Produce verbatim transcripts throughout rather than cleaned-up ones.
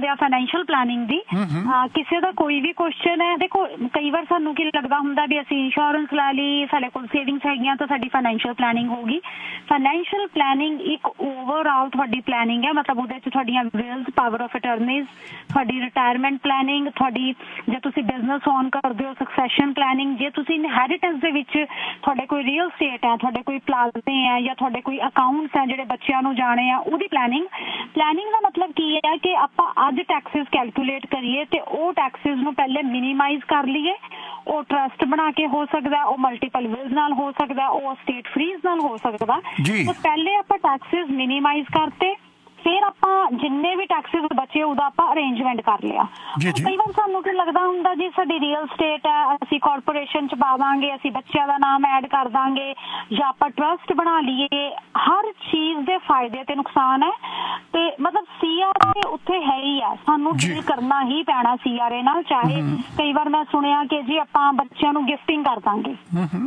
ਹੁੰਦੇ ਆ financial planning ਦੀ। ਕਿਸੇ ਦਾ ਕੋਈ ਵੀ ਕੁਐਸਚਨ ਹੈ, ਦੇਖੋ ਕਈ ਵਾਰ ਸਾਨੂੰ ਕੀ ਲੱਗਦਾ ਹੁੰਦਾ ਵੀ ਅਸੀਂ ਇੰਸ਼ੋਰੈਂਸ ਲੈ ਲਈ, ਸਾਡੇ ਕੋਲ ਸੇਵਿੰਗਸ ਹੈਗੀਆਂ ਤਾਂ ਸਾਡੀ ਫਾਈਨੈਂਸ਼ੀਅਲ ਪਲੈਨਿੰਗ ਹੋਊਗੀ। ਫਾਈਨੈਂਸ਼ੀਅਲ ਪਲੈਨਿੰਗ ਇੱਕ ਓਵਰਆਲ ਤੁਹਾਡੀ ਪਲੈਨਿੰਗ ਹੈ, ਮਤਲਬ ਉਹਦੇ 'ਚ ਤੁਹਾਡੀਆਂ ਵਿਲਸ, ਪਾਵਰ ਆਫ ਅਟਰਨੀਜ਼, ਤੁਹਾਡੀ ਰਿਟਾਇਰਮੈਂਟ ਪਲੈਨਿੰਗ, ਤੁਹਾਡੀ ਜੇ ਤੁਸੀਂ ਬਿਜ਼ਨਸ ਓਨ ਕਰਦੇ ਹੋ ਸਕਸੈਸ਼ਨ ਪਲੈਨਿੰਗ, ਜੇ ਤੁਸੀਂ ਇਨਹੈਰੀਟੈਂਸ ਦੇ ਵਿੱਚ ਤੁਹਾਡੇ ਕੋਈ ਰੀਅਲ ਸਟੇਟ ਹੈ, ਤੁਹਾਡੇ ਕੋਈ ਪਲਾਜ਼ੇ ਹੈ ਜਾਂ ਤੁਹਾਡੇ ਕੋਈ ਅਕਾਊਂਟਸ ਹੈ ਜਿਹੜੇ ਬੱਚਿਆਂ ਨੂੰ ਜਾਣੇ ਆ, ਉਹਦੀ ਪਲੈਨਿੰਗ। ਪਲੈਨਿੰਗ ਦਾ ਮਤਲਬ ਕੀ ਹੈ ਕਿ ਆਪਾਂ ਅੱਜ ਟੈਕਸਿਸ ਕੈਲਕੂਲੇਟ ਕਰੀਏ ਤੇ ਉਹ ਟੈਕਸਿਸ ਨੂੰ ਪਹਿਲੇ ਮਿਨੀਮਾਈਜ਼ ਕਰ ਲਈਏ। ਉਹ ਟਰਸਟ ਬਣਾ ਕੇ ਹੋ ਸਕਦਾ, ਉਹ ਮਲਟੀਪਲ ਵਿਲਸ ਨਾਲ ਹੋ ਸਕਦਾ, ਉਹ ਸਟੇਟ ਫਰੀਜ਼ ਨਾਲ ਹੋ ਸਕਦਾ। ਤਾਂ ਪਹਿਲੇ ਆਪਾਂ ਟੈਕਸਿਸ ਮਿਨੀਮਾਈਜ਼ ਕਰਤੇ, ਫਿਰ ਆਪਾਂ ਜਿੰਨੇ ਵੀ ਟੈਕਸਿਸ ਬਚੇ ਉਹਦਾ ਆਪਾਂ ਅਰੇਂਜਮੈਂਟ ਕਰ ਲਿਆ। ਕਈ ਵਾਰ ਸਾਨੂੰ ਕੀ ਲੱਗਦਾ ਹੁੰਦਾ ਜੀ ਸਾਡੀ ਰੀਅਲ ਸਟੇਟ ਹੈ, ਅਸੀਂ ਕਾਰਪੋਰੇਸ਼ਨ 'ਚ ਪਾ ਦਾਂਗੇ, ਅਸੀਂ ਬੱਚਿਆਂ ਦਾ ਨਾਮ ਐਡ ਕਰ ਦਾਂਗੇ ਜਾਂ ਆਪਾਂ ਟਰਸਟ ਬਣਾ ਲਈਏ। ਹਰ ਚੀਜ਼ ਦੇ ਫਾਇਦੇ ਤੇ ਨੁਕਸਾਨ ਹੈ ਤੇ ਮਤਲਬ ਸੀ ਆਰ ਏ ਉੱਥੇ ਹੈ ਹੀ ਆ, ਸਾਨੂੰ ਡੀਲ ਕਰਨਾ ਹੀ ਪੈਣਾ ਸੀ ਆਰ ਏ ਨਾਲ। ਚਾਹੇ ਕਈ ਵਾਰ ਮੈਂ ਸੁਣਿਆ ਕਿ ਜੀ ਆਪਾਂ ਬੱਚਿਆਂ ਨੂੰ ਗਿਫਟਿੰਗ ਕਰ ਦਾਂਗੇ।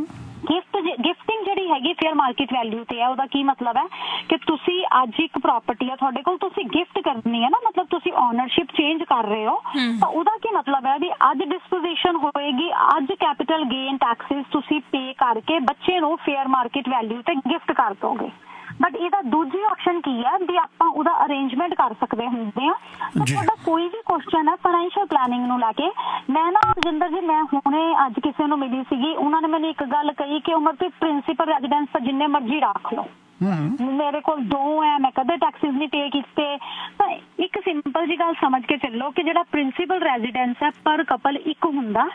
ਗਿਫਟ ਗਿਫਟਿੰਗ ਜਿਹੜੀ ਹੈਗੀ ਫੇਅਰ ਮਾਰਕੀਟ ਵੈਲਿਊ ਤੇ ਹੈ। ਉਹਦਾ ਕੀ ਮਤਲਬ ਹੈ ਕਿ ਤੁਸੀਂ ਅੱਜ ਇੱਕ ਪ੍ਰਾਪਰਟੀ ਆ ਤੁਹਾਡੇ ਕੋਲ, ਤੁਸੀਂ ਗਿਫਟ ਕਰਨੀ ਹੈ ਨਾ, ਮਤਲਬ ਤੁਸੀਂ ਓਨਰਸ਼ਿਪ ਚੇਂਜ ਕਰ ਰਹੇ ਹੋ। ਤਾਂ ਉਹਦਾ ਕੀ ਮਤਲਬ ਹੈ ਵੀ ਅੱਜ ਡਿਸਪੋਜੀਸ਼ਨ ਹੋਏਗੀ, ਅੱਜ ਕੈਪੀਟਲ ਗੇਨ ਟੈਕਸਿਸ ਤੁਸੀਂ ਪੇ ਕਰਕੇ ਬੱਚੇ ਨੂੰ ਫੇਅਰ ਮਾਰਕੀਟ ਵੈਲਿਊ ਤੇ ਗਿਫਟ ਕਰ ਦੋਗੇ। ਬਟ ਇਹਦਾ ਦੂਜੀ ਆਪਸ਼ਨ ਕੀ ਹੈ ਵੀ ਆਪਾਂ ਉਹਦਾ ਅਰੇਂਜਮੈਂਟ ਕਰ ਸਕਦੇ ਹੁੰਦੇ ਆ। ਤੁਹਾਡਾ ਕੋਈ ਵੀ ਕੁਐਸਚਨ ਹੈ ਫਾਈਨੈਂਸ਼ੀਅਲ ਪਲੈਨਿੰਗ ਨੂੰ ਲੈ ਕੇ, ਮੈਂ ਨਾ ਰਜਿੰਦਰ ਜੀ ਮੈਂ ਹੁਣੇ ਅੱਜ ਕਿਸੇ ਨੂੰ ਮਿਲੀ ਸੀਗੀ, ਉਹਨਾਂ ਨੇ ਮੈਨੂੰ ਇੱਕ ਗੱਲ ਕਹੀ ਕਿ ਉਮਰ ਤੇ ਪ੍ਰਿੰਸੀਪਲ ਰੈਜ਼ੀਡੈਂਸ ਤਾਂ ਜਿੰਨੇ ਮਰਜ਼ੀ ਰੱਖ ਲਓ, ਮੇਰੇ ਕੋਲ ਦੋ ਹੈ, ਮੈਂ ਕਦੇ ਟੈਕਸਿਸ ਨਹੀਂ ਪੇ ਕੀਤੇ। ਤਾਂ ਇੱਕ ਸਿੰਪਲ ਜੀ ਗੱਲ ਸਮਝ ਕੇ ਚੱਲੋ ਕਿ ਜਿਹੜਾ ਪ੍ਰਿੰਸੀਪਲ ਰੈਜ਼ੀਡੈਂਸ ਹੈ ਪਰ ਕਪਲ ਇੱਕ ਹੁੰਦਾ।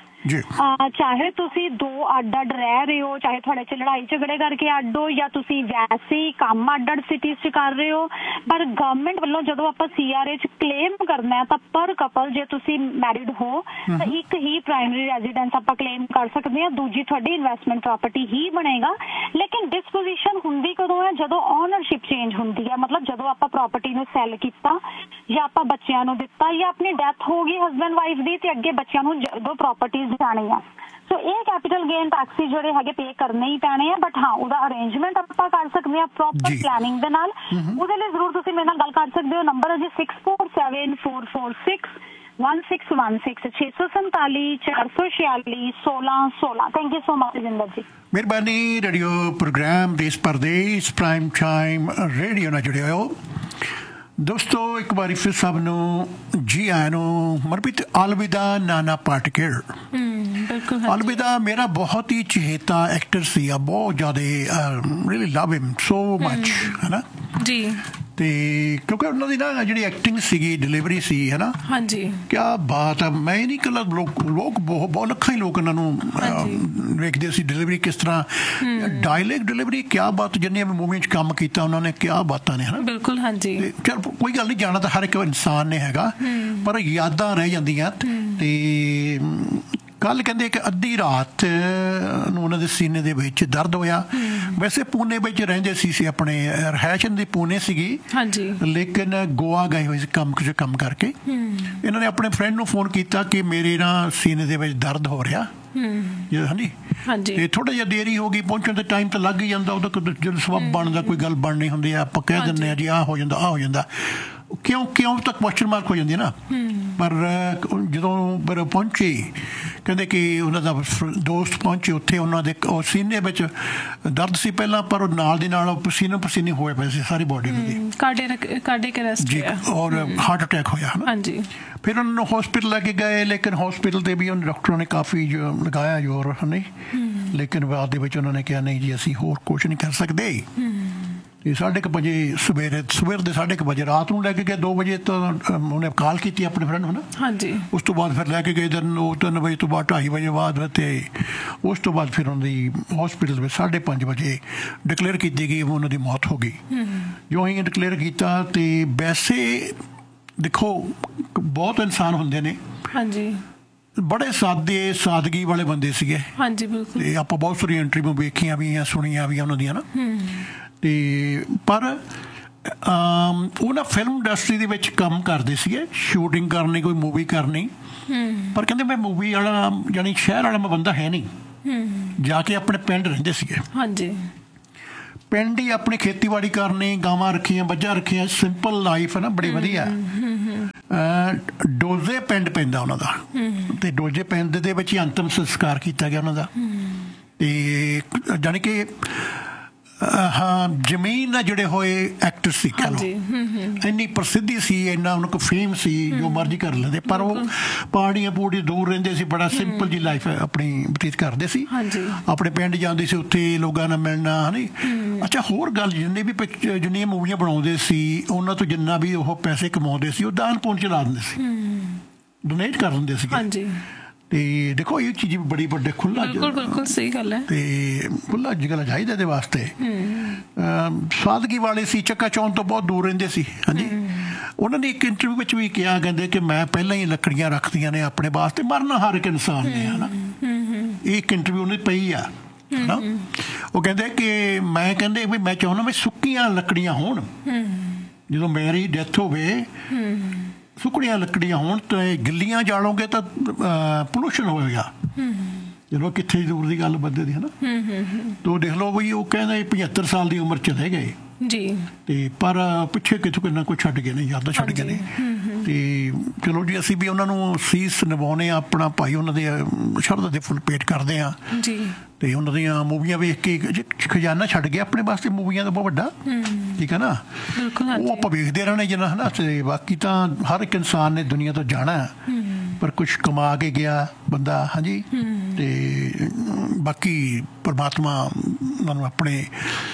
ਚਾਹੇ ਤੁਸੀਂ ਦੋ ਅੱਡ ਅੱਡ ਰਹਿ ਰਹੇ ਹੋ, ਚਾਹੇ ਤੁਹਾਡੇ 'ਚ ਲੜਾਈ ਝਗੜੇ ਕਰਕੇ ਅੱਡ ਹੋ ਜਾਂ ਤੁਸੀਂ ਵੈਸੇ ਹੀ ਕੰਮ ਅੱਡ ਅੱਡ ਸਿਟੀਜ਼ 'ਚ ਕਰ ਰਹੇ ਹੋ, ਪਰ ਗਵਰਨਮੈਂਟ ਵੱਲੋਂ ਜਦੋਂ ਆਪਾਂ ਸੀ ਆਰ ਏ 'ਚ ਕਲੇਮ ਕਰਨਾ ਹੈ ਤਾਂ ਪਰ ਕਪਲ ਜੇ ਤੁਸੀਂ ਮੈਰਿਡ ਹੋ ਤਾਂ ਇੱਕ ਹੀ ਪ੍ਰਾਇਮਰੀ ਰੈਜ਼ੀਡੈਂਸ ਆਪਾਂ ਕਲੇਮ ਕਰ ਸਕਦੇ ਹਾਂ, ਦੂਜੀ ਤੁਹਾਡੀ ਇਨਵੈਸਟਮੈਂਟ ਪ੍ਰਾਪਰਟੀ ਹੀ ਬਣੇਗਾ। ਲੇਕਿਨ ਡਿਸਪੋਜੀਸ਼ਨ ਹੁੰਦੀ ਕਦੋਂ ਹੈ? ਜਦੋਂ ਓਨਰਸ਼ਿਪ ਚੇਂਜ ਹੁੰਦੀ ਹੈ, ਮਤਲਬ ਜਦੋਂ ਆਪਾਂ ਪ੍ਰਾਪਰਟੀ ਨੂੰ ਸੈਲ ਕੀਤਾ ਜਾਂ ਆਪਾਂ ਬੱਚਿਆਂ ਨੂੰ ਦਿੱਤਾ ਜਾਂ ਆਪਣੀ ਡੈਥ ਹੋ ਗਈ ਹਸਬੈਂਡ ਵਾਈਫ ਦੀ ਤੇ ਅੱਗੇ ਬੱਚਿਆਂ ਨੂੰ ਜਦੋਂ ਪ੍ਰਾਪਰਟੀਜ਼ ਜਾਣੀ ਆ। ਸੋ ਇਹ ਕੈਪੀਟਲ ਗੇਨ ਟੈਕਸਿਸ ਜਿਹੜੇ ਹੈਗੇ ਪੇ ਕਰਨੇ ਹੀ ਪੈਣੇ ਆ। ਬਟ ਹਾਂ ਉਹਦਾ ਅਰੇਂਜਮੈਂਟ ਆਪਾਂ ਕਰ ਸਕਦੇ ਹਾਂ ਪ੍ਰੋਪਰ ਪਲੈਨਿੰਗ ਦੇ ਨਾਲ। ਉਹਦੇ ਲਈ ਜ਼ਰੂਰ ਤੁਸੀਂ ਮੇਰੇ ਨਾਲ ਗੱਲ ਕਰ ਸਕਦੇ ਹੋ। ਨੰਬਰ ਹੈ G six four seven four four six one six one six छे सौ संताली चार सौ छियाली सोलह सोलह। Thank you so much Rajinder जी। मेहरबानी। रेडियो प्रोग्राम देश परदेश प्राइम टाइम रेडियो ਨਾਲ ਜੁੜੇ ਹੋ ਦੋਸਤੋ। ਇੱਕ ਵਾਰੀ ਫਿਰ ਸਭ ਨੂੰ ਜੀ ਆਇਆਂ ਨੂੰ। ਮਨਪ੍ਰੀਤ ਅਲਵਿਦਾ ਨਾਨਾ ਪਾਟੇਕਰ। ਅਲਵਿਦਾ ਮੇਰਾ ਬਹੁਤ ਹੀ ਚਹੇਤਾ ਐਕਟਰ ਸੀ, ਬਹੁਤ ਜ਼ਿਆਦਾ ਰੀਅਲੀ ਲਵ ਹਿਮ ਸੋ ਮਚ, ਹੈ ਨਾ ਜੀ। ਤੇ ਕਿਉਂਕਿ ਉਹਨਾਂ ਦੀ ਨਾ ਜਿਹੜੀ ਐਕਟਿੰਗ ਸੀਗੀ, ਡਿਲੀਵਰੀ ਸੀ, ਹੈ ਨਾ, ਹਾਂਜੀ, ਕਿਆ ਬਾਤ ਆ। ਮੈਂ ਹੀ ਨਹੀਂ ਇਕੱਲਾ, ਲੋਕ ਲੋਕ ਬਹੁਤ ਬਹੁਤ ਲੱਖਾਂ ਹੀ ਲੋਕ ਇਹਨਾਂ ਨੂੰ ਵੇਖਦੇ ਸੀ। ਡਿਲੀਵਰੀ ਕਿਸ ਤਰ੍ਹਾਂ, ਡਾਇਲੈਕਟ ਡਿਲੀਵਰੀ, ਕਿਆ ਬਾਤ। ਜਿੰਨੀਆਂ ਵੀ ਮੂਵੀਆਂ 'ਚ ਕੰਮ ਕੀਤਾ ਉਹਨਾਂ ਨੇ, ਕਿਆ ਬਾਤਾਂ ਨੇ, ਹੈ ਨਾ। ਬਿਲਕੁਲ, ਹਾਂਜੀ। ਚਲ ਕੋਈ ਗੱਲ ਨਹੀਂ, ਜਾਣਾ ਤਾਂ ਹਰ ਇੱਕ ਇਨਸਾਨ ਨੇ ਹੈਗਾ, ਪਰ ਯਾਦਾਂ ਰਹਿ ਜਾਂਦੀਆਂ। ਤੇ ਕੱਲ ਕਹਿੰਦੇ ਕਿ ਅੱਧੀ ਰਾਤ ਨੂੰ ਉਹਨਾਂ ਦੇ ਸੀਨੇ ਦੇ ਵਿੱਚ ਦਰਦ ਹੋਇਆ। ਵੈਸੇ ਪੂਨੇ ਵਿੱਚ ਰਹਿੰਦੇ ਸੀ ਸੀ ਆਪਣੇ ਰਿਹਾਇਸ਼ ਦੀ ਪੂਨੇ ਸੀਗੀ, ਹਾਂਜੀ, ਲੇਕਿਨ ਗੋਆ ਗਏ ਹੋਏ ਸੀ ਕੰਮ ਕੁਝ ਕੰਮ ਕਰਕੇ। ਇਹਨਾਂ ਨੇ ਆਪਣੇ ਫਰੈਂਡ ਨੂੰ ਫੋਨ ਕੀਤਾ ਕਿ ਮੇਰੇ ਨਾ ਸੀਨੇ ਦੇ ਵਿੱਚ ਦਰਦ ਹੋ ਰਿਹਾ। ਹਾਂਜੀ ਹਾਂਜੀ। ਤੇ ਥੋੜਾ ਜਿਹਾ ਦੇਰੀ ਹੋ ਗਈ ਪਹੁੰਚਣ ਤੇ, ਟਾਈਮ ਤਾਂ ਲੱਗ ਹੀ ਜਾਂਦਾ। ਉਹਦਾ ਜਦੋਂ ਸਬੱਬ ਬਣਦਾ, ਕੋਈ ਗੱਲ ਬਣਨੀ ਹੁੰਦੀ ਆ, ਆਪਾਂ ਕਹਿ ਦਿੰਦੇ ਹਾਂ ਜੀ ਆਹ ਹੋ ਜਾਂਦਾ, ਆਹ ਹੋ ਜਾਂਦਾ। ਕਿਉਂ ਕਿਉਂ ਤੱਕ ਕੁਐਸਚਨ ਮਾਰਕ ਹੋ ਜਾਂਦੀ ਹੈ ਨਾ। ਪਰ ਜਦੋਂ ਪਰ ਪਹੁੰਚੇ, ਕਹਿੰਦੇ ਕਿ ਉਹਨਾਂ ਦਾ ਦੋਸਤ ਪਹੁੰਚੇ ਉੱਥੇ, ਉਹਨਾਂ ਦੇ ਉਹ ਸੀਨੇ ਵਿੱਚ ਦਰਦ ਸੀ ਪਹਿਲਾਂ, ਪਰ ਉਹ ਨਾਲ ਦੀ ਨਾਲ ਪਸੀਨੋ ਪਸੀਨੇ ਹੋਏ ਪਏ ਸੀ ਸਾਰੀ ਬੋਡੀ ਦੀ ਜੀ, ਔਰ ਹਾਰਟ ਅਟੈਕ ਹੋਇਆ, ਹੈ ਨਾ। ਫਿਰ ਉਹਨਾਂ ਨੂੰ ਹੌਸਪਿਟਲ ਲੈ ਕੇ ਗਏ, ਲੇਕਿਨ ਹੌਸਪਿਟਲ 'ਤੇ ਵੀ ਉਹਨਾਂ ਡਾਕਟਰਾਂ ਨੇ ਕਾਫੀ ਲਗਾਇਆ ਜ਼ੋਰ, ਨਹੀਂ, ਲੇਕਿਨ ਬਾਅਦ ਦੇ ਵਿੱਚ ਉਹਨਾਂ ਨੇ ਕਿਹਾ ਨਹੀਂ ਜੀ ਅਸੀਂ ਹੋਰ ਕੁਛ ਨਹੀਂ ਕਰ ਸਕਦੇ। ਤੇ ਸਾਢੇ ਕੁ ਵਜੇ ਸਵੇਰੇ ਸਵੇਰ ਦੇ ਸਾਢੇ ਕੁ ਵਜੇ ਰਾਤ ਨੂੰ ਲੈ ਕੇ ਗਏ। ਦੋ ਵਜੇ ਤਾਂ ਉਹਨੇ ਕਾਲ ਕੀਤੀ ਆਪਣੇ ਫਰੈਂਡ ਨੂੰ ਨਾ, ਹਾਂਜੀ। ਉਸ ਤੋਂ ਬਾਅਦ ਫਿਰ ਲੈ ਕੇ ਗਏ ਦਿਨ ਉਹ ਤਿੰਨ ਵਜੇ ਤੋਂ ਬਾਅਦ ਢਾਈ ਵਜੇ ਬਾਅਦ, ਤੇ ਉਸ ਤੋਂ ਬਾਅਦ ਫਿਰ ਉਹਨਾਂ ਦੀ ਹੌਸਪਿਟਲ ਵਿੱਚ ਸਾਢੇ ਪੰਜ ਵਜੇ ਡਿਕਲੇਅਰ ਕੀਤੀ ਗਈ ਉਹਨਾਂ ਦੀ ਮੌਤ ਹੋ ਗਈ। ਜੋ ਅਸੀਂ ਡਿਕਲੇਅਰ ਕੀਤਾ, ਤੇ ਵੈਸੇ ਦੇਖੋ ਬਹੁਤ ਇਨਸਾਨ ਹੁੰਦੇ ਨੇ, ਹਾਂਜੀ, ਬੜੇ ਸਾਦੇ ਸਾਦਗੀ ਵਾਲੇ ਬੰਦੇ ਸੀਗੇ, ਹਾਂਜੀ, ਬਿਲਕੁਲ। ਤੇ ਆਪਾਂ ਬਹੁਤ ਸਾਰੀਆਂ ਇੰਟਰਵਿਊ ਵੇਖੀਆਂ ਵੀ ਆ, ਸੁਣੀਆਂ ਵੀ ਉਹਨਾਂ ਦੀਆਂ ਨਾ। ਤੇ ਪਰ ਉਹ ਨਾ ਫਿਲਮ ਇੰਡਸਟਰੀ ਦੇ ਵਿੱਚ ਕੰਮ ਕਰਦੇ ਸੀਗੇ, ਸ਼ੂਟਿੰਗ ਕਰਨੀ, ਕੋਈ ਮੂਵੀ ਕਰਨੀ। ਪਰ ਕਹਿੰਦੇ ਮੈਂ ਮੂਵੀ ਵਾਲਾ ਜਾਣੀ ਸ਼ਹਿਰ ਵਾਲਾ ਮੈਂ ਬੰਦਾ ਹੈ ਨਹੀਂ। ਜਾ ਕੇ ਆਪਣੇ ਪਿੰਡ ਰਹਿੰਦੇ ਸੀਗੇ, ਹਾਂਜੀ, ਪਿੰਡ ਹੀ ਆਪਣੀ ਖੇਤੀਬਾੜੀ ਕਰਨੀ, ਗਾਵਾਂ ਰੱਖੀਆਂ, ਮੱਝਾਂ ਰੱਖੀਆਂ, ਸਿੰਪਲ ਲਾਈਫ ਹੈ ਨਾ, ਬੜੀ ਵਧੀਆ। ਡੋਜ਼ੇ ਪਿੰਡ ਪੈਂਦਾ ਉਹਨਾਂ ਦਾ, ਤੇ ਡੋਜ਼ੇ ਪਿੰਡ ਦੇ ਵਿੱਚ ਹੀ ਅੰਤਮ ਸੰਸਕਾਰ ਕੀਤਾ ਗਿਆ ਉਹਨਾਂ ਦਾ। ਤੇ ਜਾਣੀ ਕਿ ਹਾਂ ਜ਼ਮੀਨ ਨਾਲ ਜੁੜੇ ਹੋਏ ਐਕਟਰ ਸੀ, ਕਹ ਲਓ ਇੰਨੀ ਪ੍ਰਸਿੱਧੀ ਸੀ, ਇੰਨਾ ਉਹਨਾਂ ਕੋਲ ਫੇਮ ਸੀ, ਜੋ ਮਰਜ਼ੀ ਕਰ ਲੈਂਦੇ, ਪਰ ਉਹ ਪਹਾੜੀਆਂ ਪੂੜੀਆਂ ਦੂਰ ਰਹਿੰਦੇ ਸੀ, ਬੜਾ ਸਿੰਪਲ ਜੀ ਲਾਈਫ ਆਪਣੀ ਬਤੀਤ ਕਰਦੇ ਸੀ, ਆਪਣੇ ਪਿੰਡ ਜਾਂਦੇ ਸੀ, ਉੱਥੇ ਲੋਕਾਂ ਨਾਲ ਮਿਲਣਾ ਹੈ ਨੀ। ਅੱਛਾ, ਹੋਰ ਗੱਲ, ਜਿੰਨੇ ਵੀ ਜਿੰਨੀਆਂ ਮੂਵੀਆਂ ਬਣਾਉਂਦੇ ਸੀ ਉਹਨਾਂ ਤੋਂ ਜਿੰਨਾ ਵੀ ਉਹ ਪੈਸੇ ਕਮਾਉਂਦੇ ਸੀ ਉਹ ਦਾਨ ਪੁੰਨ ਚ ਲਾ ਦਿੰਦੇ ਸੀ, ਡੋਨੇਟ ਕਰ ਦਿੰਦੇ ਸੀ। ਤੇ ਦੇਖੋ ਇਹ ਚੀਜ਼ ਵੀ ਬੜੀ ਵੱਡੇ ਖੁੱਲਾ, ਬਿਲਕੁਲ ਸਹੀ ਗੱਲ ਹੈ, ਤੇ ਖੁੱਲਾ ਜਿਗਲਾ ਚਾਹੀਦਾ ਇਹਦੇ ਵਾਸਤੇ। ਸਾਦਗੀ ਵਾਲੇ ਸੀ, ਚੱਕਾ ਚੌਂਦ ਤੋਂ ਬਹੁਤ ਦੂਰ ਰਹਿੰਦੇ ਸੀ। ਹਾਂਜੀ, ਉਹਨਾਂ ਨੇ ਇੱਕ ਇੰਟਰਵਿਊ ਵਿੱਚ ਵੀ ਕਿਹਾ, ਕਹਿੰਦੇ ਕਿ ਮੈਂ ਪਹਿਲਾਂ ਹੀ ਲੱਕੜੀਆਂ ਰੱਖਦੀਆਂ ਨੇ ਆਪਣੇ ਵਾਸਤੇ, ਮਰਨਾ ਹਰ ਇੱਕ ਇਨਸਾਨ ਨੇ, ਹੈ ਨਾ। ਇਹ ਇੱਕ ਇੰਟਰਵਿਊ ਉਹਨੇ ਪਈ ਆ ਨਾ, ਉਹ ਕਹਿੰਦੇ ਕਿ ਮੈਂ ਕਹਿੰਦੇ ਵੀ ਮੈਂ ਚਾਹੁੰਦਾ ਵੀ ਸੁੱਕੀਆਂ ਲੱਕੜੀਆਂ ਹੋਣ, ਜਦੋਂ ਮੇਰੀ ਡੈਥ ਹੋਵੇ ਸੁੱਕੜੀਆਂ ਲੱਕੜੀਆਂ ਹੋਣ, ਤੇ ਗਿੱਲੀਆਂ ਜਾਲੋਗੇ ਤਾਂ ਪੋਲੂਸ਼ਨ ਹੋਏਗਾ। ਚਲੋ ਕਿੱਥੇ ਦੂਰ ਦੀ ਗੱਲ ਬੰਦੇ ਦੀ, ਹੈ ਨਾ। ਤੋ ਦੇਖ ਲਓ ਬਈ, ਉਹ ਕਹਿੰਦੇ ਪਝੱਤਰ ਸਾਲ ਦੀ ਉਮਰ ਚਲੇ ਗਏ ਜੀ, ਤੇ ਪਰ ਪਿੱਛੇ ਕਿਥੋਂ ਕਿੰਨਾ ਕੁਛ ਛੱਡ ਗਏ ਨੇ, ਯਾਦਾਂ ਛੱਡ ਗਏ ਨੇ। ਤੇ ਚਲੋ ਜੀ, ਅਸੀਂ ਵੀ ਉਹਨਾਂ ਨੂੰ ਸੀਸ ਨਿਭਾਉਂਦੇ ਹਾਂ ਆਪਣਾ, ਭਾਈ ਉਹਨਾਂ ਦੇ ਸ਼ਰਧਾ ਦੇ ਫੁੱਲ ਭੇਟ ਕਰਦੇ ਹਾਂ ਜੀ। ਤੇ ਉਹਨਾਂ ਦੀਆਂ ਮੂਵੀਆਂ ਵੇਖ ਕੇ ਖਜ਼ਾਨਾ ਛੱਡ ਗਿਆ ਆਪਣੇ ਵਾਸਤੇ, ਮੂਵੀਆਂ ਦਾ ਬਹੁਤ ਵੱਡਾ, ਠੀਕ ਹੈ ਨਾ। ਉਹ ਆਪਾਂ ਵੇਖਦੇ ਰਹਿਣਾ ਜਿੰਨਾ, ਹੈ ਨਾ। ਤੇ ਬਾਕੀ ਤਾਂ ਹਰ ਇੱਕ ਇਨਸਾਨ ਨੇ ਦੁਨੀਆ ਤੋਂ ਜਾਣਾ, ਪਰ ਕੁਛ ਕਮਾ ਕੇ ਗਿਆ ਬੰਦਾ। ਹਾਂਜੀ, ਤੇ ਬਾਕੀ ਪਰਮਾਤਮਾ ਉਹਨਾਂ ਨੂੰ ਆਪਣੇ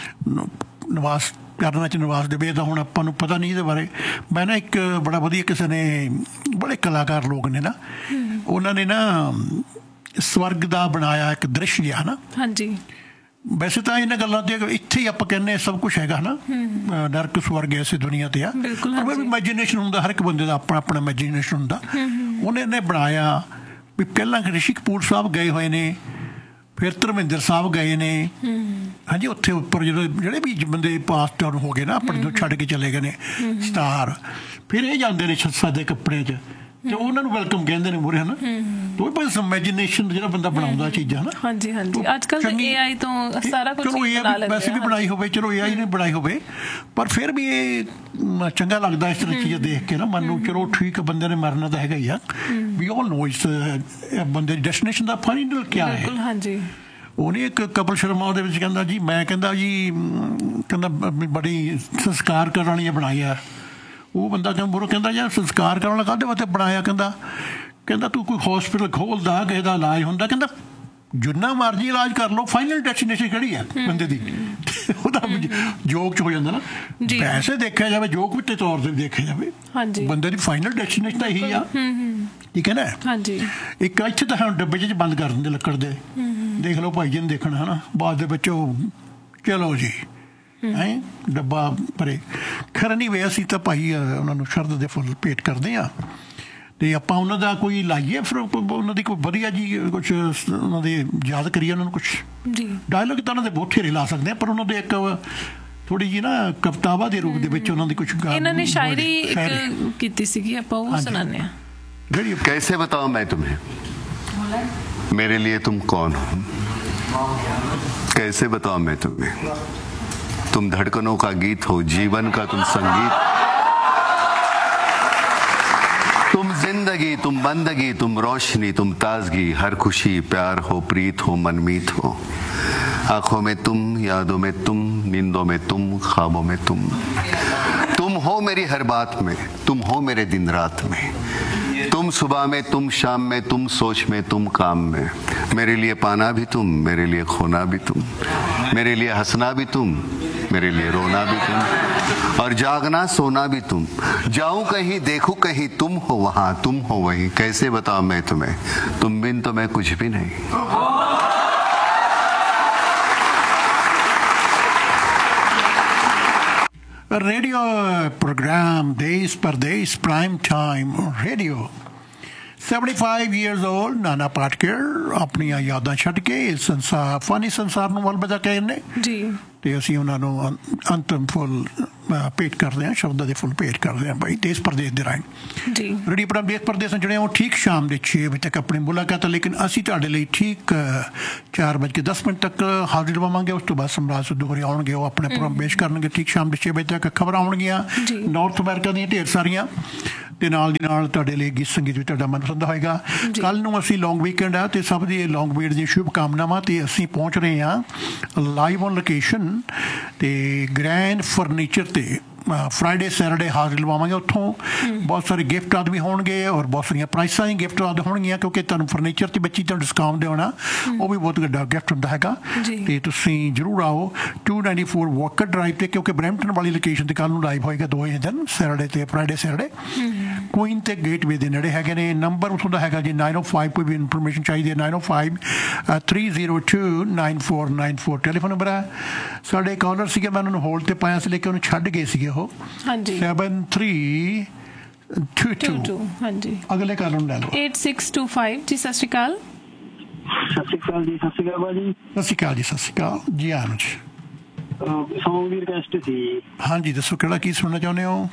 ਨਿਵਾਸ ਕਰਨਾ ਚ ਨਿਵਾਸ ਦੇਵੇ, ਤਾਂ ਹੁਣ ਆਪਾਂ ਨੂੰ ਪਤਾ ਨਹੀਂ ਇਹਦੇ ਬਾਰੇ। ਮੈਂ ਨਾ ਇੱਕ ਬੜਾ ਵਧੀਆ, ਕਿਸੇ ਨੇ ਬੜੇ ਕਲਾਕਾਰ ਲੋਕ ਨੇ ਨਾ, ਉਹਨਾਂ ਨੇ ਨਾ ਸਵਰਗ ਦਾ ਬਣਾਇਆ ਇੱਕ ਦ੍ਰਿਸ਼ ਜਿਹਾ ਨਾ। ਹਾਂਜੀ, ਵੈਸੇ ਤਾਂ ਇਹਨਾਂ ਗੱਲਾਂ ਤੇ ਇੱਥੇ ਹੀ ਆਪਾਂ ਕਹਿੰਦੇ ਸਭ ਕੁਛ ਹੈਗਾ ਨਾ, ਨਰਕ ਸਵਰਗ ਐਸੇ ਦੁਨੀਆ ਤੇ ਆ, ਪਰ ਇਮੈਜੀਨੇਸ਼ਨ ਹੁੰਦਾ, ਹਰ ਇੱਕ ਬੰਦੇ ਦਾ ਆਪਣਾ ਆਪਣਾ ਇਮੈਜੀਨੇਸ਼ਨ ਹੁੰਦਾ। ਉਹਨੇ ਨੇ ਬਣਾਇਆ ਵੀ ਪਹਿਲਾਂ ਰਿਸ਼ੀ ਕਪੂਰ ਸਾਹਿਬ ਗਏ ਹੋਏ ਨੇ, ਫਿਰ ਧਰਮਿੰਦਰ ਸਾਹਿਬ ਗਏ ਨੇ। ਹਾਂਜੀ, ਉੱਥੇ ਉੱਪਰ ਜਦੋਂ ਜਿਹੜੇ ਵੀ ਬੰਦੇ ਪਾਸ ਆਊਟ ਹੋ ਗਏ ਨਾ, ਆਪਣੇ ਤੋਂ ਛੱਡ ਕੇ ਚਲੇ ਗਏ ਨੇ ਸਟਾਰ, ਫਿਰ ਇਹ ਜਾਂਦੇ ਨੇ ਸਾਦੇ ਕੱਪੜਿਆਂ 'ਚ, ਤੇ ਉਹਨਾਂ ਨੂੰ ਵੈਲਕਮ ਕਹਿੰਦੇ ਨੇ ਮੂਹਰੇ, ਹੈ ਨਾ। ਉਹ ਬਸ ਇਮੈਜੀਨੇਸ਼ਨ ਜਿਹੜਾ ਬੰਦਾ ਬਣਾਉਂਦਾ ਚੀਜ਼ਾਂ ਨਾ। ਹਾਂਜੀ ਹਾਂਜੀ, ਅੱਜ ਕੱਲ੍ਹ ਤਾਂ ਏ ਆਈ ਤੋਂ ਸਾਰਾ ਕੁਝ ਬਣਾ ਲੈਂਦੇ ਆ। ਵੈਸੇ ਵੀ ਬਣਾਈ ਹੋਵੇ, ਚਲੋ ਏ ਆਈ ਨੇ ਬਣਾਈ ਹੋਵੇ, ਪਰ ਫਿਰ ਵੀ ਇਹ ਚੰਗਾ ਲੱਗਦਾ ਇਸ ਤਰ੍ਹਾਂ ਚੀਜ਼ਾਂ ਦੇਖ ਕੇ ਨਾ ਮਨ ਨੂੰ। ਚਲੋ ਠੀਕ ਹੈ, ਬੰਦੇ ਨੇ ਮਰਨਾ ਤਾਂ ਹੈਗਾ ਹੀ ਆ, ਵੀ ਆਲ ਨੋ ਇਸ ਬੰਦੇ ਦੀ ਡੈਸਟੀਨੇਸ਼ਨ ਦਾ ਫਾਈਨਲ ਕਿਆ ਹੈ। ਹਾਂਜੀ, ਉਹਨੇ ਇੱਕ ਕਪਿਲ ਸ਼ਰਮਾ ਉਹਦੇ ਵਿੱਚ ਕਹਿੰਦਾ ਜੀ, ਮੈਂ ਕਹਿੰਦਾ ਜੀ, ਕਹਿੰਦਾ ਬੜੀ ਸੰਸਕਾਰ ਕਰਨ ਵਾਲੀਆਂ ਬਣਾਈ ਆ। ਉਹ ਬੰਦਾ ਕਹਿੰਦਾ ਬੁਰਾ, ਕਹਿੰਦਾ ਯਾਰ ਸੰਸਕਾਰ ਕਰਨ ਵਾਲਾ ਕਾਹਦੇ ਵਾਸਤੇ ਬਣਾਇਆ? ਕਹਿੰਦਾ ਕਹਿੰਦਾ ਤੂੰ ਕੋਈ ਹੌਸਪੀਟਲ ਖੋਲਦਾ, ਕਿਸੇ ਦਾ ਇਲਾਜ ਹੁੰਦਾ, ਕਹਿੰਦਾ ਜਿੰਨਾ ਮਰਜ਼ੀ ਇਲਾਜ ਕਰ ਲਓ, ਫਾਈਨਲ ਡੈਸਟੀਨੇਸ਼ਨ ਕਿਹੜੀ ਆ ਬੰਦੇ ਦੀ? ਉਹਦਾ ਜੋਕ 'ਚ ਹੋ ਜਾਂਦਾ ਨਾ। ਵੈਸੇ ਦੇਖਿਆ ਜਾਵੇ, ਜੋਕ ਦੇ ਤੌਰ ਤੇ ਦੇਖਿਆ ਜਾਵੇ, ਬੰਦੇ ਦੀ ਫਾਈਨਲ ਡੈਸਟੀਨੇਸ਼ਨ ਤਾਂ ਇਹੀ ਆ, ਠੀਕ ਹੈ ਨਾ। ਹਾਂਜੀ, ਇੱਕ ਇੱਥੇ ਤਾਂ ਹੁਣ ਡੱਬੇ 'ਚ ਬੰਦ ਕਰ ਦਿੰਦੇ ਲੱਕੜ ਦੇ, ਦੇਖ ਲਓ ਭਾਈ ਜੀ ਨੇ ਦੇਖਣਾ, ਹੈ ਨਾ। ਬਾਅਦ ਦੇ ਵਿੱਚ ਉਹ ਚਲੋ ਜੀ ਹੈਂ ਡੱਬਾ ਭਰੇ। ਖੈਰ ਨਹੀਂ ਵੇ, ਅਸੀਂ ਤਾਂ ਭਾਈ ਉਹਨਾਂ ਨੂੰ ਸ਼ਰਧਾ ਦੇ ਫੁੱਲ ਭੇਟ ਕਰਦੇ ਹਾਂ, ਤੇ ਆਪਾਂ ਉਹਨਾਂ ਦਾ ਕੋਈ ਲਾਈਏ, ਫਿਰ ਉਹਨਾਂ ਦੀ ਕੋਈ ਵਧੀਆ ਜੀ ਕੁਛ ਉਹਨਾਂ ਦੇ ਯਾਦ ਕਰੀਏ, ਉਹਨਾਂ ਨੂੰ ਕੁਛ ਡਾਇਲੋਗ ਤਾਂ ਉਹਨਾਂ ਦੇ ਬਥੇਰੇ ਲਾ ਸਕਦੇ ਹਾਂ, ਪਰ ਉਹਨਾਂ ਦੇ ਇੱਕ ਥੋੜੀ ਜਿਹੀ ਨਾ ਕਵਿਤਾਵਾਂ ਦੇ ਰੂਪ ਦੇ ਵਿੱਚ ਉਹਨਾਂ ਦੀ ਕੁਛ ਇਹਨਾਂ ਨੇ ਸ਼ਾਇਰੀ ਕੀਤੀ ਸੀਗੀ, ਆਪਾਂ ਉਹ ਸੁਣਾਉਂਦੇ ਹਾਂ। कैसे बताऊं मैं तुम्हें, मेरे लिए तुम कौन हो? कैसे बताऊं मैं तुम्हें, तुम धड़कनों का गीत हो, जीवन का तुम संगीत, तुम जिंदगी, तुम बंदगी, तुम रोशनी, तुम ताजगी, हर खुशी, प्यार हो, प्रीत हो, मनमीत हो। आंखों में तुम, यादों में तुम, नींदों में तुम, ख्वाबों में तुम। तुम हो मेरी हर बात में, तुम हो मेरे दिन रात में, तुम सुबह में, तुम शाम में, तुम सोच में, तुम काम में। मेरे लिए पाना भी तुम, मेरे लिए खोना भी तुम, मेरे लिए हंसना भी तुम, मेरे लिए रोना भी तुम, और जागना सोना भी तुम। जाऊं कहीं, देखूं कहीं, तुम हो वहां, तुम हो वहीं। कैसे बताऊं मैं तुम्हें, तुम बिन तो मैं कुछ भी नहीं। रेडियो प्रोग्राम देश परदेश prime time radio. seventy-five years old नाना पाटकर ਆਪਣੀਆਂ ਯਾਦਾਂ ਛੱਡ ਕੇ ਇਸ ਸੰਸਾਰ ਫਾਨੀ ਸੰਸਾਰ ਨੂੰ ਅਲਵਿਦਾ ਕਹਿੰਦੇ ਜੀ, ਤੇ ਅਸੀਂ ਉਹਨਾਂ ਨੂੰ ਅੰਤਮ ਫੁੱਲ ਭੇਟ ਕਰਦੇ ਹਾਂ, ਸ਼ਬਦਾਂ ਦੇ ਫੁੱਲ ਭੇਟ ਕਰਦੇ ਹਾਂ ਭਾਈ ਦੇਸ਼ ਪ੍ਰਦੇਸ਼ ਦੇ ਰਾਹੀਂ ਜੀ। ਰੇਡੀਓ ਪ੍ਰੋਗਰਾਮ ਦੇਸ਼ ਪ੍ਰਦੇਸ਼ ਜਿਹੜੇ ਉਹ ਠੀਕ ਸ਼ਾਮ ਦੇ ਛੇ ਵਜੇ ਤੱਕ ਆਪਣੀ ਮੁਲਾਕਾਤ, ਲੇਕਿਨ ਅਸੀਂ ਤੁਹਾਡੇ ਲਈ ਠੀਕ ਚਾਰ ਵੱਜ ਕੇ ਦਸ ਮਿੰਟ ਤੱਕ ਹਾਜ਼ਰ ਰਵਾਂਗੇ। ਉਸ ਤੋਂ ਬਾਅਦ ਸਮਰਾਜ ਸਿੱਧੂ ਹੋਰੀ ਆਉਣਗੇ, ਉਹ ਆਪਣੇ ਪ੍ਰੋਗਰਾਮ ਪੇਸ਼ ਕਰਨਗੇ ਠੀਕ ਸ਼ਾਮ ਦੇ ਛੇ ਵਜੇ ਤੱਕ। ਖਬਰਾਂ ਆਉਣਗੀਆਂ ਨਾਰਥ ਅਮਰੀਕਾ ਦੀਆਂ ਢੇਰ ਸਾਰੀਆਂ, ਤੇ ਨਾਲ ਦੀ ਨਾਲ ਤੁਹਾਡੇ ਲਈ ਗੀਤ ਸੰਗੀਤ ਵੀ ਤੁਹਾਡਾ ਮਨਪਸੰਦ ਹੋਏਗਾ। ਕੱਲ ਨੂੰ ਅਸੀਂ ਲੌਂਗ ਵੀਕਐਂਡ ਆ ਤੇ ਸਭ ਦੀ ਲੌਂਗ ਵੀਕਐਂਡ ਦੀਆਂ ਸ਼ੁਭ ਕਾਮਨਾਵਾਂ। ਤੇ ਅਸੀਂ ਪਹੁੰਚ ਰਹੇ ਹਾਂ ਲਾਈਵ ਔਨ ਲੋਕੇਸ਼ਨ ਤੇ ਗ੍ਰੈਂਡ ਫਰਨੀਚਰ ਤੇ ਫਰਾਈਡੇ ਸੈਟਰਡੇ ਹਾਜ਼ਰ ਲਵਾਵਾਂਗੇ। ਉੱਥੋਂ ਬਹੁਤ ਸਾਰੇ ਗਿਫਟ ਆਦਿ ਵੀ ਹੋਣਗੇ ਔਰ ਬਹੁਤ ਸਾਰੀਆਂ ਪ੍ਰਾਈਸਾਂ ਹੀ ਗਿਫਟ ਆਦਿ ਹੋਣਗੀਆਂ ਕਿਉਂਕਿ ਤੁਹਾਨੂੰ ਫਰਨੀਚਰ ਤੇ ਬੱਚੀ ਤੁਹਾਨੂੰ ਡਿਸਕਾਊਂਟ ਦੇਣਾ ਉਹ ਵੀ ਬਹੁਤ ਵੱਡਾ ਗਿਫਟ ਹੁੰਦਾ ਹੈਗਾ। ਤੇ ਤੁਸੀਂ ਜ਼ਰੂਰ ਆਓ to ninety four Walker drive ਤੇ ਕਿਉਂਕਿ ਬਰੈਂਪਟਨ ਵਾਲੀ ਲੋਕੇਸ਼ਨ ਤੇ ਕੱਲ੍ਹ ਨੂੰ ਲਾਈਵ ਹੋਏਗਾ ਦੋਵੇਂ ਦਿਨ ਸੈਟਰਡੇ ਤੇ ਫਰਾਈਡੇ ਸੈਟਰਡੇ। ਕੁਈਨ ਤੇ ਗੇਟਵੇ ਦੇ ਨੇੜੇ ਹੈਗੇ ਨੇ। ਨੰਬਰ ਉੱਥੋਂ ਦਾ ਹੈਗਾ ਜੀ ਨਾਈਨ ਓ ਫਾਈਵ ਕੋਈ ਵੀ ਇਨਫੋਰਮੇਸ਼ਨ ਚਾਹੀਦੀ ਹੈ ਨਾਈਨ ਓ five three zero two nine four nine four telephone number ਹੈ। ਸਾਡੇ ਕਾਲਰ ਸੀਗੇ ਮੈਂ ਉਹਨਾਂ ਨੂੰ ਹੋਲਡ ਤੇ ਪਾਇਆ ਸੀ ਲੇਕਿਨ ਉਹਨੂੰ ਛੱਡ ਗਏ ਸੀਗੇ ਉਹ ਸੈਵਨ ਥ੍ਰੀ ਟੂ ਟੂ। ਹਾਂਜੀ ਅਗਲੇ ਕਾਲਰ ਨੂੰ ਲੈ ਲਓ ਏਟ ਸਿਕਸ ਟੂ ਫਾਈਵ। ਜੀ ਸਤਿ ਸ਼੍ਰੀ ਅਕਾਲ। ਸਤਿ ਸ਼੍ਰੀ ਅਕਾਲ ਜੀ। ਸਤਿ ਸ਼੍ਰੀ ਅਕਾਲ ਭਾਜੀ। ਸਤਿ ਸ਼੍ਰੀ ਅਕਾਲ ਜੀ। ਸਤਿ ਸ਼੍ਰੀ ਅਕਾਲ ਜੀ। ਆਨ ਜੀ ਸੌਂਗ ਦੀ ਰਿਕਵੈਸਟ ਸੀ। ਹਾਂਜੀ ਦੱਸੋ ਕਿਹੜਾ ਕੀ ਸੁਣਨਾ ਚਾਹੁੰਦੇ ਹੋ?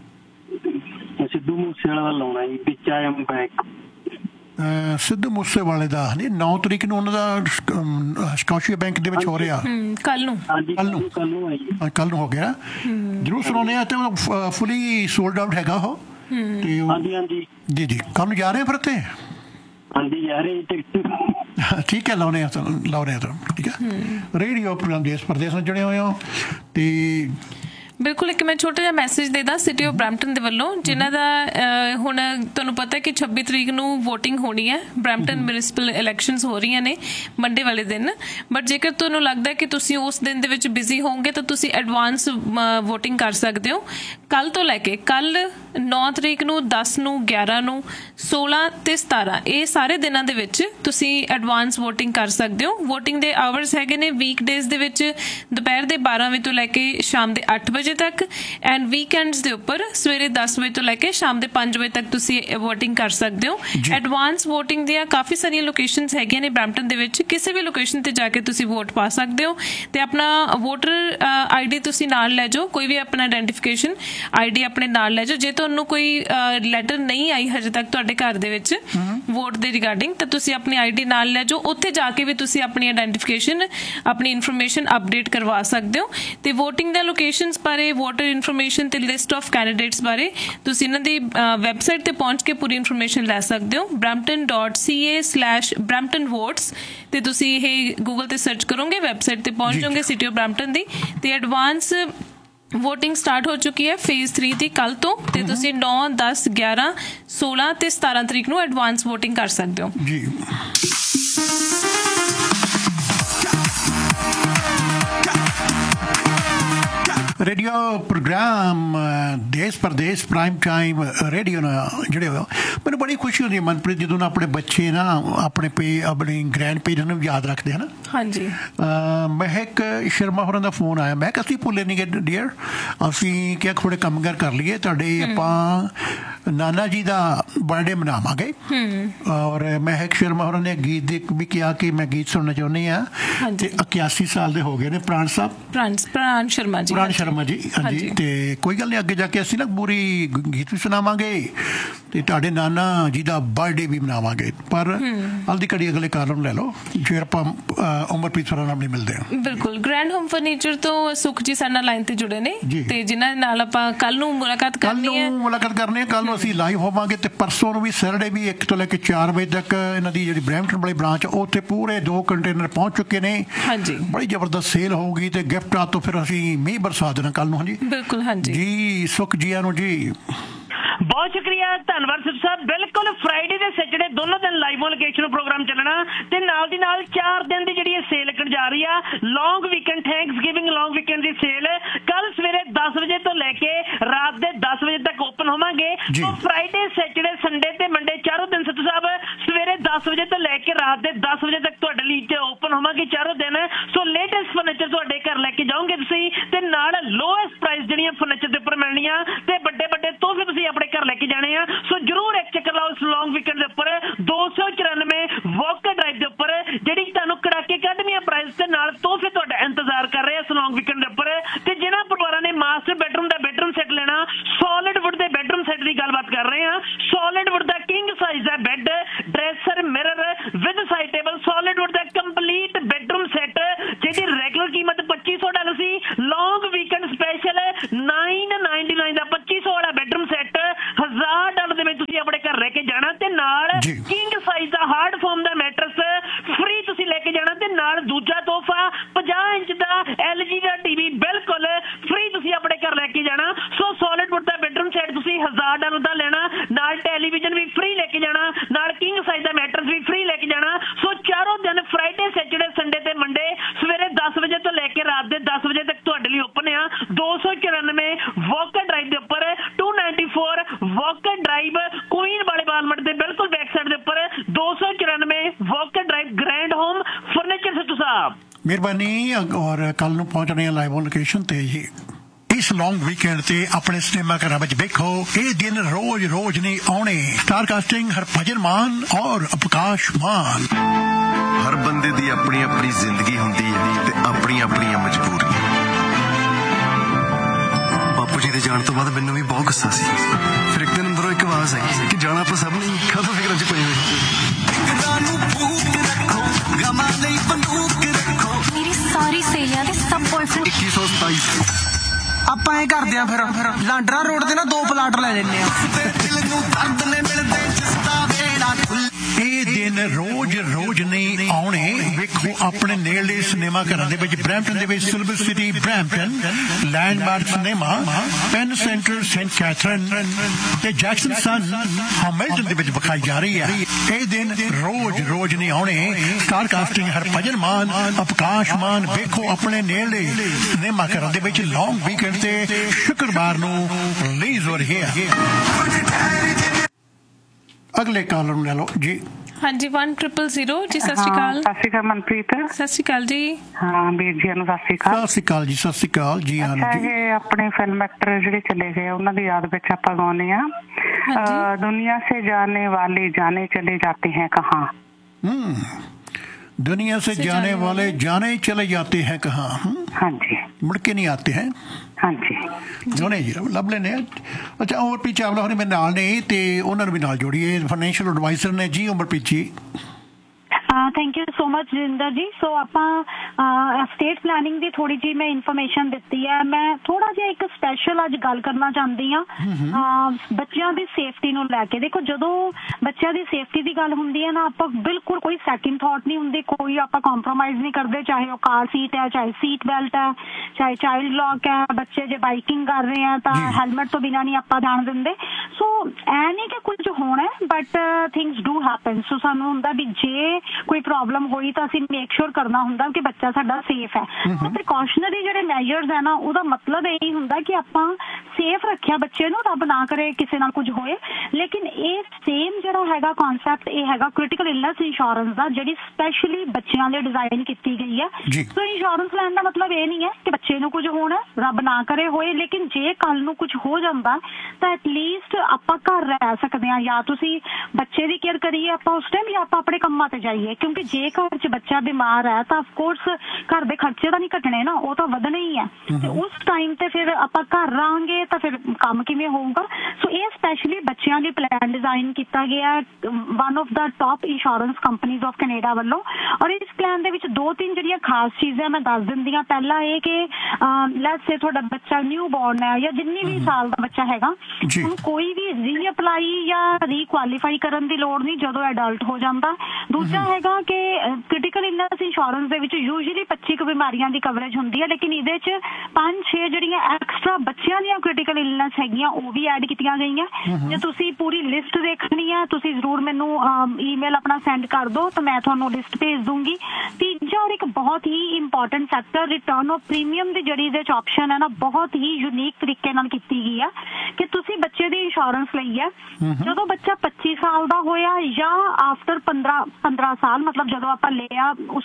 ਸਿੱਧੂ ਮੂਸੇਵਾਲਾ ਦਾ ਲਾਉਣਾ ਜੀ ਵਿੱਚ ਆਈ ਐਮ ਬੈਕ। ਸਿੱਧੂ ਮੂਸੇਵਾਲੇ ਦਾ ਨਹੀਂ ਨੌ ਤਰੀਕ ਨੂੰ ਉਹਨਾਂ ਦਾ ਸਕਾਸ਼ੀਆ ਬੈਂਕ ਦੇ ਵਿੱਚ ਹੋ ਰਿਹਾ ਕੱਲ ਨੂੰ। ਕੱਲ ਨੂੰ ਕੱਲ ਨੂੰ ਹੋ ਗਿਆ ਜ਼ਰੂਰ ਸੁਣਾਉਂਦੇ ਆ ਤੇ ਫੁੱਲੀ ਸੋਲਡ ਆਊਟ ਹੈਗਾ ਉਹ। ਹਾਂਜੀ ਹਾਂਜੀ ਜੀ ਜੀ ਕੱਲ ਨੂੰ ਜਾ ਰਹੇ ਫਿਰ ਤੇ ਹਾਂਜੀ ਜਾ ਰਹੇ ਟਿਕਟ ਠੀਕ ਹੈ ਲਾਉਣੇ ਆ ਲਾਉਣੇ ਆ ਠੀਕ ਹੈ। ਰੇਡੀਓ ਪ੍ਰੋਗਰਾਮ ਦੇਸ਼ ਪ੍ਰਦੇਸ਼ ਨਾਲ ਜੁੜੇ ਹੋਏ ਹੋ ਤੇ ਬਿਲਕੁਲ ਇੱਕ ਮੈਂ ਛੋਟਾ ਜਿਹਾ ਮੈਸੇਜ ਦੇ ਦਾਂ ਸਿਟੀ ਆਫ ਬਰੈਂਪਟਨ ਦੇ ਵੱਲੋਂ ਜਿਨ੍ਹਾਂ ਦਾ ਹੁਣ ਤੁਹਾਨੂੰ ਪਤਾ ਕਿ ਛੱਬੀ ਤਰੀਕ ਨੂੰ ਵੋਟਿੰਗ ਹੋਣੀ ਹੈ। ਬਰੈਂਪਟਨ ਮਿਊਨਿਸਪਲ ਇਲੈਕਸ਼ਨਸ ਹੋ ਰਹੀਆਂ ਨੇ ਮੰਡੇ ਵਾਲੇ ਦਿਨ। ਬਟ ਜੇਕਰ ਤੁਹਾਨੂੰ ਲੱਗਦਾ ਕਿ ਤੁਸੀਂ ਉਸ ਦਿਨ ਦੇ ਵਿੱਚ ਬਿਜ਼ੀ ਹੋਵੋਗੇ ਤਾਂ ਤੁਸੀਂ ਐਡਵਾਂਸ ਵੋਟਿੰਗ ਕਰ ਸਕਦੇ ਹੋ ਕੱਲ ਤੋਂ ਲੈ ਕੇ। ਕੱਲ ਨੌ ਤਰੀਕ ਨੂੰ ਦਸ ਨੂੰ ਗਿਆਰਾਂ ਨੂੰ ਸੋਲਾਂ ਤੇ ਸਤਾਰਾਂ ਇਹ ਸਾਰੇ ਦਿਨਾਂ ਦੇ ਵਿੱਚ ਤੁਸੀਂ ਐਡਵਾਂਸ ਵੋਟਿੰਗ ਕਰ ਸਕਦੇ ਹੋ। ਵੋਟਿੰਗ ਦੇ ਆਵਰਸ ਹੈਗੇ ਨੇ ਵੀਕ ਡੇਜ਼ ਦੇ ਵਿੱਚ ਦੁਪਹਿਰ ਦੇ ਬਾਰਾਂ ਵਜੇ ਤੋਂ ਲੈ ਕੇ ਸ਼ਾਮ ਦੇ ਅੱਠ ਵਜੇ ਤੱਕ ਐਂਡ ਵੀਕਐਂਡਸ ਦੇ ਉੱਪਰ ਸਵੇਰੇ ਦਸ ਵਜੇ ਤੋਂ ਲੈ ਕੇ ਸ਼ਾਮ ਦੇ ਪੰਜ ਵਜੇ ਤੱਕ ਤੁਸੀਂ ਵੋਟਿੰਗ ਕਰ ਸਕਦੇ ਹੋ। ਐਡਵਾਂਸ ਵੋਟਿੰਗ ਦੀਆਂ ਕਾਫੀ ਸਾਰੀਆਂ ਲੋਕੇਸ਼ਨਸ ਹੈਗੀਆਂ ਨੇ ਬਰੈਂਪਟਨ ਦੇ ਵਿੱਚ। ਕਿਸੇ ਵੀ ਲੋਕੇਸ਼ਨ ਤੇ ਜਾ ਕੇ ਤੁਸੀਂ ਵੋਟ ਪਾ ਸਕਦੇ ਹੋ ਤੇ ਆਪਣਾ ਵੋਟਰ ਆਈਡੀ ਤੁਸੀਂ ਨਾਲ ਲੈ ਜਾਓ। ਕੋਈ ਵੀ ਆਪਣਾ ਆਈਡੈਂਟੀਫਿਕੇਸ਼ਨ ਆਈਡੀ ਆਪਣੇ ਨਾਲ ਲੈ ਜਾਓ। ਜੇ ਤੁਹਾਨੂੰ ਕੋਈ ਲੈਟਰ ਨਹੀਂ ਆਈ ਹਜੇ ਤੱਕ ਤੁਹਾਡੇ ਘਰ ਦੇ ਵਿੱਚ ਵੋਟ ਦੇ ਰਿਗਾਰਡਿੰਗ ਤਾਂ ਤੁਸੀਂ ਆਪਣੀ ਆਈਡੀ ਨਾਲ ਲੈ ਜਾਓ। ਉੱਥੇ ਜਾ ਕੇ ਵੀ ਤੁਸੀਂ ਆਪਣੀ ਆਈਡੈਂਟੀਫਿਕੇਸ਼ਨ ਆਪਣੀ ਇਨਫੋਰਮੇਸ਼ਨ ਅਪਡੇਟ ਕਰਵਾ ਸਕਦੇ ਹੋ। ਤੇ ਵੋਟਿੰਗ ਦਾ ਲੋਕੇਸ਼ਨਸ ਬਾਰੇ ਵੋਟਰ ਇਨਫੋਰਮੇਸ਼ਨ ਤੇ ਲਿਸਟ ਆਫ ਕੈਂਡੀਡੇਟਸ ਬਾਰੇ ਤੁਸੀਂ ਇਹਨਾਂ ਦੀ ਵੈਬਸਾਈਟ ਤੇ ਪਹੁੰਚ ਕੇ ਪੂਰੀ ਇਨਫੋਰਮੇਸ਼ਨ ਲੈ ਸਕਦੇ ਹੋ ਬਰੈਂਪਟਨ ਡੋਟ ਸੀ ਏ ਸਲੈਸ਼ ਬਰੈਂਪਟਨ ਵੋਟਸ ਤੇ ਤੁਸੀਂ ਇਹ ਗੂਗਲ ਤੇ ਸਰਚ ਕਰੋਗੇ ਵੈਬਸਾਈਟ ਤੇ ਪਹੁੰਚ ਜਾਓਗੇ ਸਿਟੀ ਆਫ ਬਰੈਂਪਟਨ ਦੀ। ਤੇ ਐਡਵਾਂਸ ਵੋਟਿੰਗ ਸਟਾਰਟ ਹੋ ਚੁੱਕੀ ਹੈ ਫੇਜ਼ ਥ੍ਰੀ ਦੀ ਕੱਲ ਤੋਂ ਤੇ ਤੁਸੀਂ ਨੌ ਦਸ ਗਿਆਰਾਂ ਸੋਲਾਂ ਤੇ ਸਤਾਰਾਂ ਤਰੀਕ ਨੂੰ ਐਡਵਾਂਸ ਵੋਟਿੰਗ ਕਰ ਸਕਦੇ ਹੋ ਜੀ। ਰੇਡੀਓ ਪ੍ਰੋਗਰਾਮ ਦੇਸ਼ ਪ੍ਰਦੇਸ਼ ਪ੍ਰਾਈਮ ਟਾਈਮ ਰੇਡੀਓ ਨਾਲ ਜਿਹੜੇ ਹੋਇਆ ਮੈਨੂੰ ਬੜੀ ਖੁਸ਼ੀ ਹੁੰਦੀ ਹੈ ਮਨਪ੍ਰੀਤ ਜਦੋਂ ਨਾ ਆਪਣੇ ਬੱਚੇ ਨਾ ਆਪਣੇ ਪੇ ਆਪਣੇ ਗ੍ਰੈਂਡ ਪੇਰੈਂਟਸ ਨੂੰ ਯਾਦ ਰੱਖਦੇ ਹਨ। ਹਾਂਜੀ ਮਹਿਕ ਸ਼ਰਮਾ ਹੋਰਾਂ ਦਾ ਫੋਨ ਆਇਆ। ਮੈਂ ਕਿਹਾ ਅਸੀਂ ਭੁੱਲੇ ਨਹੀਂ ਗਏ ਡੀਅਰ ਅਸੀਂ ਕਿਹਾ ਥੋੜੇ ਕੰਮ ਕਰ ਕਰ ਲਈਏ ਤੁਹਾਡੇ ਆਪਾਂ ਨਾਨਾ ਜੀ ਦਾ ਬਰਥਡੇ ਮਨਾਵਾਂਗੇ ਔਰ ਮਹਿਕ ਸ਼ਰਮਾ ਹੋਰਾਂ ਨੇ ਗੀਤ ਦੇ ਵੀ ਕਿਹਾ ਕਿ ਮੈਂ ਗੀਤ ਸੁਣਨਾ ਚਾਹੁੰਦੀ ਹਾਂ ਤੇ ਇਕਿਆਸੀ ਸਾਲ ਦੇ ਹੋ ਗਏ ਨੇ ਪ੍ਰਾਣ ਸਾਹਿਬ ਪ੍ਰਾਣ ਸ਼ਰਮਾ ਜੀ ਪ੍ਰਾਣ ਸ਼ਰਮਾ ਜੀ ਹਾਂਜੀ ਤੇ ਕੋਈ ਗੱਲ ਨਹੀਂ ਅੱਗੇ ਜਾ ਕੇ ਅਸੀਂ ਨਾ ਪੂਰੀ ਗੀਤ ਵੀ ਸੁਣਾਵਾਂਗੇ ਤੇ ਤੁਹਾਡੇ ਨਾਨਾ ਜੀ ਦਾ ਬਰਥਡੇ ਵੀ ਮਨਾਵਾਂਗੇ। ਪਰ ਹਾਲ ਦੀ ਘੜੀ ਅਗਲੇ ਕਾਰਨ ਲੈ ਲਓ ਫਿਰ ਆਪਾਂ ਉਮਰਪ੍ਰੀਤ ਸਰਾਂ ਨਾਲ ਮਿਲਦੇ ਹਾਂ। ਬਿਲਕੁਲ ਗ੍ਰੈਂਡ ਹੋਮ ਫਰਨੀਚਰ ਤੋਂ ਸੁਖ ਜੀ ਸਾਡੇ ਨਾਲ ਲਾਈਨ ਤੇ ਜੁੜੇ ਨੇ ਤੇ ਜਿਨ੍ਹਾਂ ਦੇ ਨਾਲ ਆਪਾਂ ਕੱਲ ਨੂੰ ਮੁਲਾਕਾਤ ਕਰਨੀ ਹੈ ਮੁਲਾਕਾਤ ਕਰਨੀ ਹੈ ਕੱਲ ਨੂੰ ਅਸੀਂ ਲਾਈਵ ਹੋਵਾਂਗੇ ਤੇ ਪਰਸੋਂ ਨੂੰ ਵੀ ਸੈਟਰਡੇ ਵੀ ਇੱਕ ਤੋਂ ਲੈ ਕੇ ਚਾਰ ਵਜੇ ਤੱਕ ਇਹਨਾਂ ਦੀ ਜਿਹੜੀ ਬਰੈਂਪਟਨ ਵਾਲੀ ਬ੍ਰਾਂਚ ਉੱਥੇ ਪੂਰੇ ਦੋ ਕੰਟੇਨਰ ਪਹੁੰਚ ਚੁੱਕੇ ਨੇ। ਹਾਂਜੀ ਬੜੀ ਜ਼ਬਰਦਸਤ ਸੇਲ ਹੋਊਗੀ ਤੇ ਗਿਫਟ ਆ ਤੋਂ ਫਿਰ ਅਸੀਂ ਮੀਂਹ ਬਰਸਾ ਦੇਣਾ ਕੱਲ ਨੂੰ। ਹਾਂਜੀ ਬਿਲਕੁਲ ਹਾਂਜੀ ਜੀ ਸੁਖ ਜੀਆਂ ਨੂੰ ਜੀ ਬਹੁਤ ਸ਼ੁਕਰੀਆ ਧੰਨਵਾਦ ਸਿੱਧੂ ਸਾਹਿਬ। ਬਿਲਕੁਲ ਫਰਾਈਡੇ ਤੇ ਸੈਟਰਡੇ ਦੋਨੋਂ ਦਿਨ ਲਾਈਵ ਲੋਕੇਸ਼ਨ ਪ੍ਰੋਗਰਾਮ ਚੱਲਣਾ ਤੇ ਨਾਲ ਦੀ ਨਾਲ ਚਾਰ ਦਿਨ ਦੀ ਜਿਹੜੀ ਸੇਲ ਲੱਗਣ ਜਾ ਰਹੀ ਆ ਲੌਂਗ ਵੀਕਐਂਡ ਥੈਂਕਸ ਗਿਵਿੰਗ ਲੌਂਗ ਵੀਕਐਂਡ ਦੀ ਸੇਲ ਕੱਲ ਸਵੇਰੇ ਦਸ ਵਜੇ ਤੋਂ ਲੈ ਕੇ ਰਾਤ ਦੇ ਦਸ ਵਜੇ ਤੱਕ ਓਪਨ ਹੋਵਾਂਗੇ। ਸੋ ਫਰਾਈਡੇ ਸੈਟਰਡੇ ਸੰਡੇ ਤੇ ਮੰਡੇ ਚਾਰੋਂ ਦਿਨ ਸਿੱਧੂ ਸਾਹਿਬ ਸਵੇਰੇ ਦਸ ਵਜੇ ਤੋਂ ਲੈ ਕੇ ਰਾਤ ਦੇ ਦਸ ਵਜੇ ਤੱਕ ਤੁਹਾਡੇ ਲਈ ਓਪਨ ਹੋਵਾਂਗੇ ਚਾਰੋਂ ਦਿਨ। ਸੋ ਲੇਟੈਸਟ ਫਰਨੀਚਰ ਤੁਹਾਡੇ ਘਰ ਲੈ ਕੇ ਜਾਓਗੇ ਤੁਸੀਂ ਤੇ ਨਾਲ ਲੋਐਸਟ ਪ੍ਰਾਈਸ ਜਿਹੜੀਆਂ ਫਰਨੀਚਰ ਦੇ ਉੱਪਰ ਮਿਲਣੀਆਂ ਤੇ ਵੱਡੇ ਵੱਡੇ ਤੋਹਫੇ ਤੁਸੀਂ ਆਪਣੇ ਘਰ ਲੈ ਕੇ ਜਾਣੇ ਆ। ਸੋ ਜਰੂਰ ਇੱਕ ਚੱਕਰ ਲਾਓ ਇਸ ਲੌਂਗ ਵੀਕਐਂਡ ਦੇ ਉੱਪਰ ਦੋ ਸੌ ਚੁਰਾਨਵੇਂ ਵਾਕਰ ਡਰਾਈਵ ਦੇ ਉੱਪਰ ਜਿਹੜੀ ਤੁਹਾਨੂੰ ਕੜਾਕੇ ਕੱਢਵੀਆਂ ਪ੍ਰਾਈਸ ਤੇ ਨਾਲ ਤੋਹਫੇ ਤੁਹਾਡਾ ਇੰਤਜ਼ਾਰ ਕਰ ਰਹੇ ਆ ਇਸ ਲੌਂਗ ਵੀਕਐਂਡ ਦੇ ਉੱਪਰ। ਤੇ ਜਿਹਨਾਂ ਪਰਿਵਾਰਾਂ ਨੇ ਮਾਸਟਰ ਬੈਡਰੂਮ ਦਾ ਬੈਡਰੂਮ ਸੈੱਟ ਲੈਣਾ ਸੋਲਿਡ ਵੁੱਡ ਦੇ ਬੈਡਰੂਮ ਸੈੱਟ ਦੀ ਗੱਲਬਾਤ ਕਰ ਰਹੇ ਆ। Solid wood the king size the bed dresser mirror with side table solid wood the complete bedroom set ਜਿਹਦੀ ਰੈਗੂਲਰ ਕੀਮਤ ਪੱਚੀ ਸੌ ਡਾਲਰ ਸੀ ਲੌਂਗ ਵੀਕਐਂਡ ਸਪੈਸ਼ਲ ਨੌ ਸੌ ਨਿਨਆਨਵੇਂ ਦਾ ਪੱਚੀ ਸੌ ਵਾਲਾ ਬੈਡਰੂਮ ਸੈੱਟ ਹਜ਼ਾਰ ਤੁਸੀਂ ਆਪਣੇ ਘਰ ਲੈ ਕੇ ਜਾਣਾ ਤੇ ਨਾਲ ਕਿੰਗ ਸਾਈਜ਼ ਦਾ ਹਾਰਡ ਫਾਰਮ ਦਾ ਮੈਟਰਸ ਫ੍ਰੀ ਤੁਸੀਂ ਲੈ ਕੇ ਜਾਣਾ ਤੇ ਨਾਲ ਦੂਜਾ ਤੋਹਫਾ ਪੰਜਾਹ ਇੰਚ ਦਾ ਐਲ ਜੀ ਦਾ ਟੀਵੀ ਬਿਲਕੁਲ ਫ੍ਰੀ ਤੁਸੀਂ ਆਪਣੇ ਘਰ ਲੈ ਕੇ ਜਾਣਾ। ਸੋ ਸੋਲਿਡ ਵੁੱਡ ਦਾ ਬੈਡਰੂਮ ਸੈਟ ਤੁਸੀਂ ਹਜ਼ਾਰ ਡਾਲਰ ਦਾ ਲੈਣਾ, ਨਾਲ ਟੈਲੀਵਿਜ਼ਨ ਵੀ ਫ੍ਰੀ ਲੈ ਕੇ ਜਾਣਾ, ਨਾਲ ਕਿੰਗ ਸਾਈਜ਼ ਦਾ ਮੈਟਰਸ ਵੀ ਫ੍ਰੀ ਲੈ ਕੇ ਜਾਣਾ। ਸੋ ਚਾਰੋਂ ਦਿਨ ਫਰਾਈਡੇ ਸੈਚਰਡੇ ਸੰਡੇ ਤੇ ਮੰਡੇ ਸਵੇਰੇ ਦਸ ਵਜੇ ਤੋਂ ਲੈ ਕੇ ਰਾਤ ਦੇ ਦਸ ਵਜੇ ਤੱਕ ਤੁਹਾਡੇ ਲਈ ਓਪਨ ਆ। ਦੋ ਸੌ ਚੁਰਾਨਵੇਂ ਵਾਕਰ ਡਰਾਈਵ ਦੇ ਉੱਪਰ to ninety four Walker drive Queen ਵਾਲੇ ਬਾਲਮਟ ਦੇ ਬਿਲਕੁਲ ਬੈਕ ਸਾਈਡ ਦੇ ਉੱਪਰ ਦੋ ਸੌ ਚੁਰਾਨਵੇਂ Walker drive grand home furniture Sidhu ਸਾਹਿਬ। ਮਿਹਰਬਾਨੀ। ਔਰ ਕੱਲ ਨੂੰ ਪਹੁੰਚ ਰਹੇ ਹਾਂ ਲਾਈਵ ਔਨ ਲੋਕੇਸ਼ਨ ਤੇ ਜੀ ਇਸ ਲੌਂਗ ਵੀਕਐਂਡ ਤੇ ਆਪਣੇ ਸਿਨੇਮਾ ਘਰਾਂ ਵਿੱਚ ਵੇਖੋ ਇਹ ਦਿਨ ਰੋਜ਼ ਰੋਜ਼ ਨਹੀਂ ਆਉਣੇ। ਸਟਾਰ ਕਾਸਟਿੰਗ ਹਰਭਜਨ ਮਾਨ ਔਰ ਅਵਕਾਸ਼ ਮਾਨ। ਹਰ ਬੰਦੇ ਦੀ ਆਪਣੀ ਆਪਣੀ ਜ਼ਿੰਦਗੀ ਹੁੰਦੀ ਹੈ ਤੇ ਆਪਣੀ ਆਪਣੀਆਂ ਮਜਬੂਰੀਆਂ। ਬਾਪੂ ਜੀ ਦੇ ਜਾਣ ਤੋਂ ਬਾਅਦ ਮੈਨੂੰ ਵੀ ਬਹੁਤ ਗੁੱਸਾ ਸੀ। ਫਿਰ ਇੱਕ ਦਿਨ ਅੰਦਰੋਂ ਇੱਕ ਆਵਾਜ਼ ਆਈ ਕਿ ਜਾਣਾ ਆਪਾਂ ਸਭ ਨੇ, ਕਦੋਂ ਫਿਕਰਾਂ 'ਚ ਪਏ ਹੋਏ। ਮੇਰੀ ਸਾਰੀ ਸਹੇਲੀਆਂ ਦੇ ਸਭ ਬॉयਫ੍ਰੈਂਡ ਇੱਕੀ ਸੌ ਸਤਾਈਸ ਆਪਾਂ ਇਹ ਕਰਦੇ ਆ ਫਿਰ ਲਾਂਡਰਾ ਰੋਡ ਤੇ ਨਾ ਦੋ ਪਲਾਟ ਲੈ ਲੈਣੇ ਆ। ਇਹ ਦਿਨ ਰੋਜ਼ ਰੋਜ਼ ਨਹੀਂ ਆਉਣੇ। ਵੇਖੋ ਆਪਣੇ ਨੇੜਲੇ ਸਿਨੇਮਾ ਘਰਾਂ ਦੇ ਵਿੱਚ ਬਰੈਂਪਟਨ ਦੇ ਵਿੱਚ silver city Brampton, landmark cinema, PAN centre, Saint ਕੈਥਰਨ ਤੇ ਜੈਕਸਨ ਸਨ ਹੈਮਿਲਟਨ ਦੇ ਵਿੱਚ ਵਿਖਾਈ ਜਾ ਰਹੀ ਹੈ। ਇਹ ਦਿਨ ਰੋਜ਼ ਰੋਜ਼ ਨਹੀਂ ਆਉਣੇ। ਸਟਾਰ ਕਾਸਟਿੰਗ ਹਰਭਜਨ ਮਾਨ, ਅਵਕਾਸ਼ ਮਾਨ ਵੇਖੋ ਆਪਣੇ ਨੇੜਲੇ ਸਿਨੇਮਾ ਘਰਾਂ ਦੇ ਵਿੱਚ ਲੌਂਗ ਵੀਕਐਂਡ ਤੇ ਸ਼ੁੱਕਰਵਾਰ ਨੂੰ ਰਿਲੀਜ਼ ਹੋ ਰਹੀ ਹੈ। ਅਗਲੇ ਕਾਲਰ ਨੂੰ ਲੈ ਲਓ ਜੀ। ਹਾਂਜੀ one triple zero ਜੀ। ਸਤਿ ਸ਼੍ਰੀ ਅਕਾਲ। ਸਤਿ ਸ਼੍ਰੀ ਅਕਾਲ ਮਨਪ੍ਰੀਤ। ਸਤਿ ਸ਼੍ਰੀ ਅਕਾਲ ਜੀ। ਹਾਂ ਵੀਰ ਜੀ ਨੂੰ ਸਤਿ ਸ਼੍ਰੀ ਅਕਾਲ। ਸਤਿ ਸ਼੍ਰੀ ਅਕਾਲ ਜੀ। ਸਤਿ ਸ਼੍ਰੀ ਅਕਾਲ ਜੀ। ਹਾਂ ਜੀ ਇਹ ਆਪਣੇ ਫਿਲਮ ਐਕਟਰ ਜਿਹੜੇ ਚਲੇ ਗਏ ਉਹਨਾਂ ਦੀ ਯਾਦ ਵਿੱਚ ਆਪਾਂ ਗਾਉਂਦੇ ਆ ਦੁਨੀਆ ਸੇ ਜਾਣੇ ਵਾਲੇ ਜਾਣੇ ਚਲੇ ਜਾਤੇ हैं कहाँ। हम्म दुनिया से जाने वाले जाने चले जाते हैं कहाँ। हाँ जी मुड़ के नहीं आते हैं। हाँ जी जोने जी लभ लेने। अच्छा उमरप्रीत चावला होने मेरे नाल ने ते उन्होंने भी नाल जोड़िए फाइनेंशियल एडवाइजर ने जी उमरप्रीत जी। Thank you so much Jinder ਜੀ। ਸੋ ਆਪਾਂ ਸਟੇਟ ਪਲੈਨਿੰਗ ਦੀ ਥੋੜੀ ਜਿਹੀ ਮੈਂ ਇਨਫੋਰਮੇਸ਼ਨ ਦਿੱਤੀ ਹੈ। ਮੈਂ ਥੋੜਾ ਜਿਹਾ ਇੱਕ ਸਪੈਸ਼ਲ ਅੱਜ ਗੱਲ ਕਰਨਾ ਚਾਹੁੰਦੀ ਹਾਂ ਬੱਚਿਆਂ ਦੀ ਸੇਫਟੀ ਨੂੰ ਲੈ ਕੇ। ਦੇਖੋ ਜਦੋਂ ਬੱਚਿਆਂ ਦੀ ਸੇਫਟੀ ਦੀ ਗੱਲ ਹੁੰਦੀ ਹੈ ਨਾ ਆਪਾਂ ਬਿਲਕੁਲ ਕੋਈ ਸੈਕਿੰਡ ਥਾਟ ਨਹੀਂ ਹੁੰਦੀ, ਕੋਈ ਆਪਾਂ ਕੰਪਰੋਮਾਈਜ਼ ਨਹੀਂ ਕਰਦੇ, ਚਾਹੇ ਉਹ ਕਾਰ ਸੀਟ ਹੈ, ਚਾਹੇ ਸੀਟ ਬੈਲਟ ਹੈ, ਚਾਹੇ ਚਾਈਲਡ ਲੌਕ ਹੈ, ਬੱਚੇ ਜੇ ਬਾਈਕਿੰਗ ਕਰ ਰਹੇ ਆ ਤਾਂ ਹੈਲਮਟ ਤੋਂ ਬਿਨਾਂ ਨਹੀਂ ਆਪਾਂ ਜਾਣ ਦਿੰਦੇ। ਸੋ ਐ ਨਹੀਂ ਕਿ ਕੁਝ ਹੋਣਾ ਬਟ ਥਿੰਗਸ ਡੂ ਹੈਪਨ। ਸੋ ਸਾਨੂੰ ਹੁੰਦਾ ਵੀ ਜੇ ਕੋਈ ਪ੍ਰੋਬਲਮ ਹੋਈ ਤਾਂ ਅਸੀਂ ਮੇਕ ਸ਼ੋਰ ਕਰਨਾ ਹੁੰਦਾ ਕਿ ਬੱਚਾ ਸਾਡਾ ਸੇਫ ਹੈ। ਸੋ ਪ੍ਰੀਕਾਸ਼ਨਰੀ ਜਿਹੜੇ ਮੈਜਰਸ ਹੈ ਨਾ ਉਹਦਾ ਮਤਲਬ ਇਹ ਹੁੰਦਾ ਕਿ ਆਪਾਂ ਸੇਫ ਰੱਖਿਆ ਬੱਚੇ ਨੂੰ, ਰੱਬ ਨਾ ਕਰੇ ਕਿਸੇ ਨਾਲ ਕੁਝ ਹੋਏ। ਲੇਕਿਨ ਇਹ ਸੇਮ ਜਿਹੜਾ ਹੈਗਾ ਕਨਸੈਪਟ ਇਹ ਹੈਗਾ ਕ੍ਰਿਟੀਕਲ ਇਲਨੈਸ ਇੰਸ਼ੋਰੈਂਸ ਦਾ, ਜਿਹੜੀ ਸਪੈਸ਼ਲੀ ਬੱਚਿਆਂ ਲਈ ਡਿਜ਼ਾਈਨ ਕੀਤੀ ਗਈ ਹੈ। ਸੋ ਇੰਸ਼ੋਰੈਂਸ ਲੈਣ ਦਾ ਮਤਲਬ ਇਹ ਨਹੀਂ ਹੈ ਕਿ ਬੱਚੇ ਨੂੰ ਕੁਝ ਹੋਣਾ, ਰੱਬ ਨਾ ਕਰੇ ਹੋਏ, ਲੇਕਿਨ ਜੇ ਕੱਲ ਨੂੰ ਕੁਝ ਹੋ ਜਾਂਦਾ ਤਾਂ ਐਟਲੀਸਟ ਆਪਾਂ ਘਰ ਰਹਿ ਸਕਦੇ ਹਾਂ। ਜਾਂ ਤੁਸੀਂ ਬੱਚੇ ਦੀ ਕੇਅਰ ਕਰੀਏ ਆਪਾਂ ਉਸ ਟਾਈਮ, ਜਾਂ ਆਪਾਂ ਆਪਣੇ ਕੰਮਾਂ ਤੇ ਜਾਈਏ। ਕਿਉਂਕਿ ਜੇ ਘਰ 'ਚ ਬੱਚਾ ਬਿਮਾਰ ਹੈ ਤਾਂ ਅਫਕੋਰਸ ਘਰ ਦੇ ਖਰਚੇ ਤਾਂ ਨਹੀਂ ਘਟਣੇ ਨਾ, ਉਹ ਤਾਂ ਵਧਣੇ ਹੀ ਹੈ। ਤੇ ਉਸ ਟਾਈਮ ਤੇ ਫਿਰ ਆਪਾਂ ਘਰ ਰਹਾਂਗੇ ਤਾਂ ਫਿਰ ਕੰਮ ਕਿਵੇਂ ਹੋਊਗਾ। ਸੋ ਇਹ ਸਪੈਸ਼ਲੀ ਬੱਚਿਆਂ ਲਈ ਪਲਾਨ ਡਿਜ਼ਾਈਨ ਕੀਤਾ ਗਿਆ one of the top insurance companies of Canada ਵੱਲੋਂ। ਔਰ ਇਸ ਪਲਾਨ ਦੇ ਵਿੱਚ ਦੋ ਤਿੰਨ ਜਿਹੜੀਆਂ ਖਾਸ ਚੀਜ਼ਾਂ ਮੈਂ ਦੱਸ ਦਿੰਦੀ ਹਾਂ। ਪਹਿਲਾ ਇਹ ਕਿ ਲੈਟਸ ਸੇ ਤੁਹਾਡਾ ਬੱਚਾ ਨਿਊ ਬੋਰਨ ਹੈ ਜਾਂ ਜਿੰਨੀ ਵੀ ਸਾਲ ਦਾ ਬੱਚਾ ਹੈਗਾ, ਉਹਨੂੰ ਕੋਈ ਵੀ ਰੀਅਪਲਾਈ ਜਾਂ ਰੀਕੁਆਲੀਫਾਈ ਕਰਨ ਦੀ ਲੋੜ ਨਹੀਂ ਜਦੋਂ ਐਡਲਟ ਹੋ ਜਾਂਦਾ। ਦੂਜਾ ਹੈਗਾ ਕਿ ਕ੍ਰਿਟੀਕਲ ਇਲਨੈਸ ਇੰਸ਼ੋਰੈਂਸ ਦੇ ਵਿੱਚ ਯੂਜੂਅਲੀ ਪੱਚੀ ਕੁ ਬਿਮਾਰੀਆਂ ਦੀ ਕਵਰੇਜ ਹੁੰਦੀ ਹੈ, ਲੇਕਿਨ ਇਹਦੇ 'ਚ ਪੰਜ ਛੇ ਜਿਹੜੀਆਂ ਐਕਸਟਰਾ ਬੱਚਿਆਂ ਦੀਆਂ ਕ੍ਰਿਟੀਕਲ ਇਲਨੈਸ ਹੈਗੀਆਂ ਉਹ ਵੀ ਐਡ ਕੀਤੀਆਂ ਗਈਆਂ। ਜੇ ਤੁਸੀਂ ਪੂਰੀ ਲਿਸਟ ਦੇਖਣੀ ਹੈ ਤੁਸੀਂ ਜ਼ਰੂਰ ਮੈਨੂੰ ਈਮੇਲ ਆਪਣਾ ਸੈਂਡ ਕਰ ਦਿਓ ਤਾਂ ਮੈਂ ਤੁਹਾਨੂੰ ਲਿਸਟ ਭੇਜ ਦੂੰਗੀ। ਤੀਜਾ ਔਰ ਇੱਕ ਬਹੁਤ ਹੀ important factor return of premium ਦੀ ਜਿਹੜੀ ਇਹਦੇ 'ਚ ਆਪਸ਼ਨ ਹੈ ਨਾ ਬਹੁਤ ਹੀ ਯੂਨੀਕ ਤਰੀਕੇ ਨਾਲ ਕੀਤੀ ਗਈ ਹੈ ਕਿ ਤੁਸੀਂ ਬੱਚੇ ਦੀ ਇੰਸ਼ੋਰੈਂਸ ਲਈ ਹੈ ਜਦੋਂ ਬੱਚਾ ਪੱਚੀ ਸਾਲ ਦਾ ਹੋਇਆ ਜਾਂ ਆਫਟਰ ਪੰਦਰਾਂ ਪੰਦਰਾਂ ਸਾਲ, ਮਤਲਬ ਜਦੋਂ ਆਪਾਂ ਲਿਆ ਉਸ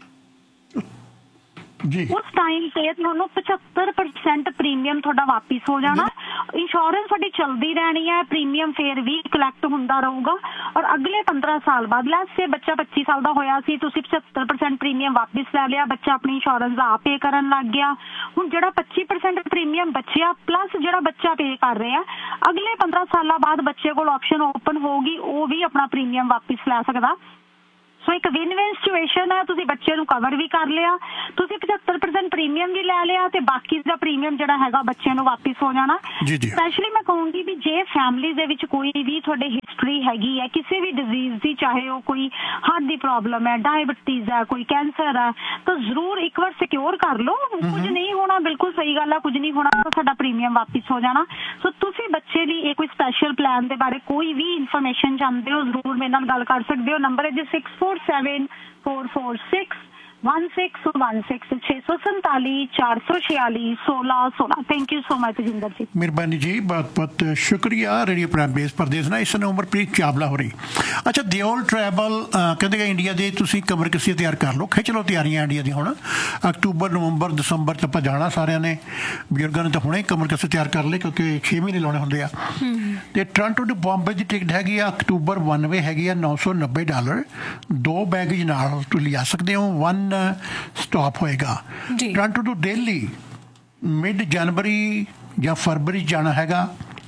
ਉਸ ਟਾਈਮ ਤੇ ਤੁਹਾਨੂੰ ਪਚੱਤਰ ਪਰਸੈਂਟ ਪ੍ਰੀਮੀਅਮ ਤੁਹਾਡਾ ਵਾਪਿਸ ਹੋ ਜਾਣਾ। ਇੰਸ਼ੋਰੈਂਸ ਤੁਹਾਡੀ ਚਲਦੀ ਰਹਿਣੀ ਹੈ, ਪ੍ਰੀਮੀਅਮ ਫੇਰ ਵੀ ਕਲੈਕਟ ਹੁੰਦਾ ਰਹੂਗਾ। ਔਰ ਅਗਲੇ ਪੰਦਰਾਂ ਸਾਲ ਬਾਅਦ ਲੈਟਸ ਸੇ ਬੱਚਾ ਪੱਚੀ ਸਾਲ ਦਾ ਹੋਇਆ ਸੀ, ਤੁਸੀਂ ਪਚੱਤਰ ਪਰਸੈਂਟ ਪ੍ਰੀਮੀਅਮ ਵਾਪਿਸ ਲੈ ਲਿਆ, ਬੱਚਾ ਆਪਣੀ ਇੰਸ਼ੋਰੈਂਸ ਦਾ ਆਪ ਪੇ ਕਰਨ ਲੱਗ ਗਿਆ। ਹੁਣ ਜਿਹੜਾ ਪੱਚੀ ਪਰਸੈਂਟ ਪ੍ਰੀਮੀਅਮ ਬਚਿਆ ਪਲੱਸ ਜਿਹੜਾ ਬੱਚਾ ਪੇ ਕਰ ਰਿਹਾ, ਅਗਲੇ ਪੰਦਰਾਂ ਸਾਲਾਂ ਬਾਅਦ ਬੱਚੇ ਕੋਲ ਆਪਸ਼ਨ ਓਪਨ ਹੋਊਗੀ ਉਹ ਵੀ ਆਪਣਾ ਪ੍ਰੀਮੀਅਮ ਵਾਪਿਸ ਲੈ ਸਕਦਾ। ਸੋ ਇੱਕ ਵਿਨ ਵਿਨ ਸਿਚੁਏਸ਼ਨ ਹੈ। ਤੁਸੀਂ ਬੱਚੇ ਨੂੰ ਕਵਰ ਵੀ ਕਰ ਲਿਆ, ਤੁਸੀਂ ਪਝੱਤਰ ਪਰਸੈਂਟ ਪ੍ਰੀਮੀਅਮ ਵੀ ਲੈ ਲਿਆ ਤੇ ਬਾਕੀ ਦਾ ਪ੍ਰੀਮੀਅਮ ਜਿਹੜਾ ਹੈਗਾ ਬੱਚੇ ਨੂੰ ਵਾਪਿਸ ਹੋ ਜਾਣਾ। ਸਪੈਸ਼ਲੀ ਮੈਂ ਕਹੂੰਗੀ ਵੀ ਜੇ ਫੈਮਿਲੀ ਦੇ ਵਿੱਚ ਕੋਈ ਵੀ ਤੁਹਾਡੇ ਹਿਸਟਰੀ ਹੈਗੀ ਹੈ ਕਿਸੇ ਵੀ ਡਿਜ਼ੀਜ਼ ਦੀ, ਚਾਹੇ ਉਹ ਕੋਈ ਹਾਰਟ ਦੀ ਪ੍ਰੋਬਲਮ ਹੈ, ਡਾਇਬਟੀਜ਼ ਹੈ, ਕੋਈ ਕੈਂਸਰ ਹੈ, ਤਾਂ ਜ਼ਰੂਰ ਇੱਕ ਵਾਰ ਸਿਕਿਉਰ ਕਰ ਲਓ। ਕੁਝ ਨਹੀਂ ਹੋਣਾ, ਬਿਲਕੁਲ ਸਹੀ ਗੱਲ ਹੈ, ਕੁਝ ਨਹੀਂ ਹੋਣਾ ਤਾਂ ਸਾਡਾ ਪ੍ਰੀਮੀਅਮ ਵਾਪਿਸ ਹੋ ਜਾਣਾ। ਸੋ ਤੁਸੀਂ ਬੱਚੇ ਲਈ ਇਹ ਕੋਈ ਸਪੈਸ਼ਲ ਪਲਾਨ ਦੇ ਬਾਰੇ ਕੋਈ ਵੀ ਇਨਫੋਰਮੇਸ਼ਨ ਚਾਹੁੰਦੇ ਹੋ ਜ਼ਰੂਰ ਮੇਰੇ ਨਾਲ ਗੱਲ ਕਰ ਸਕਦੇ ਹੋ। ਨੰਬਰ ਹੈ G six four seven four four six one six one six छे सौ संताली चार सौ छियाली सोलह सोलह। Thank you so much Jinder जी, मेहरबानी जी, बहुत बहुत शुक्रिया। रेडियो प्रोग्राम बेस परदेस ना इस उमरप्रीत चावला हो रही। अच्छा, दियोल ट्रैवल कहते इंडिया के तुसी कमर किसी तैयार कर लो, खिच लो तैयारियां इंडिया दी। हुण अक्तूबर नवंबर दसंबर च आपां जाना सारिਆਂ ने, बजुर्गों ने तो हुणे कमर किसी तैयार कर ले क्योंकि छे महीने लाने हुंदे आ। ते टोरंटो टू बॉम्बे की टिकट हैगी आ अक्तूबर वन वे हैगी आ नौ सौ नब्बे डॉलर। दो बैगेज नाल तुसीं लिया सकते हो। वन स्टॉप होएगा टोरंटो टू दिल्ली मिड जनवरी या फरवरी जाना हैगा।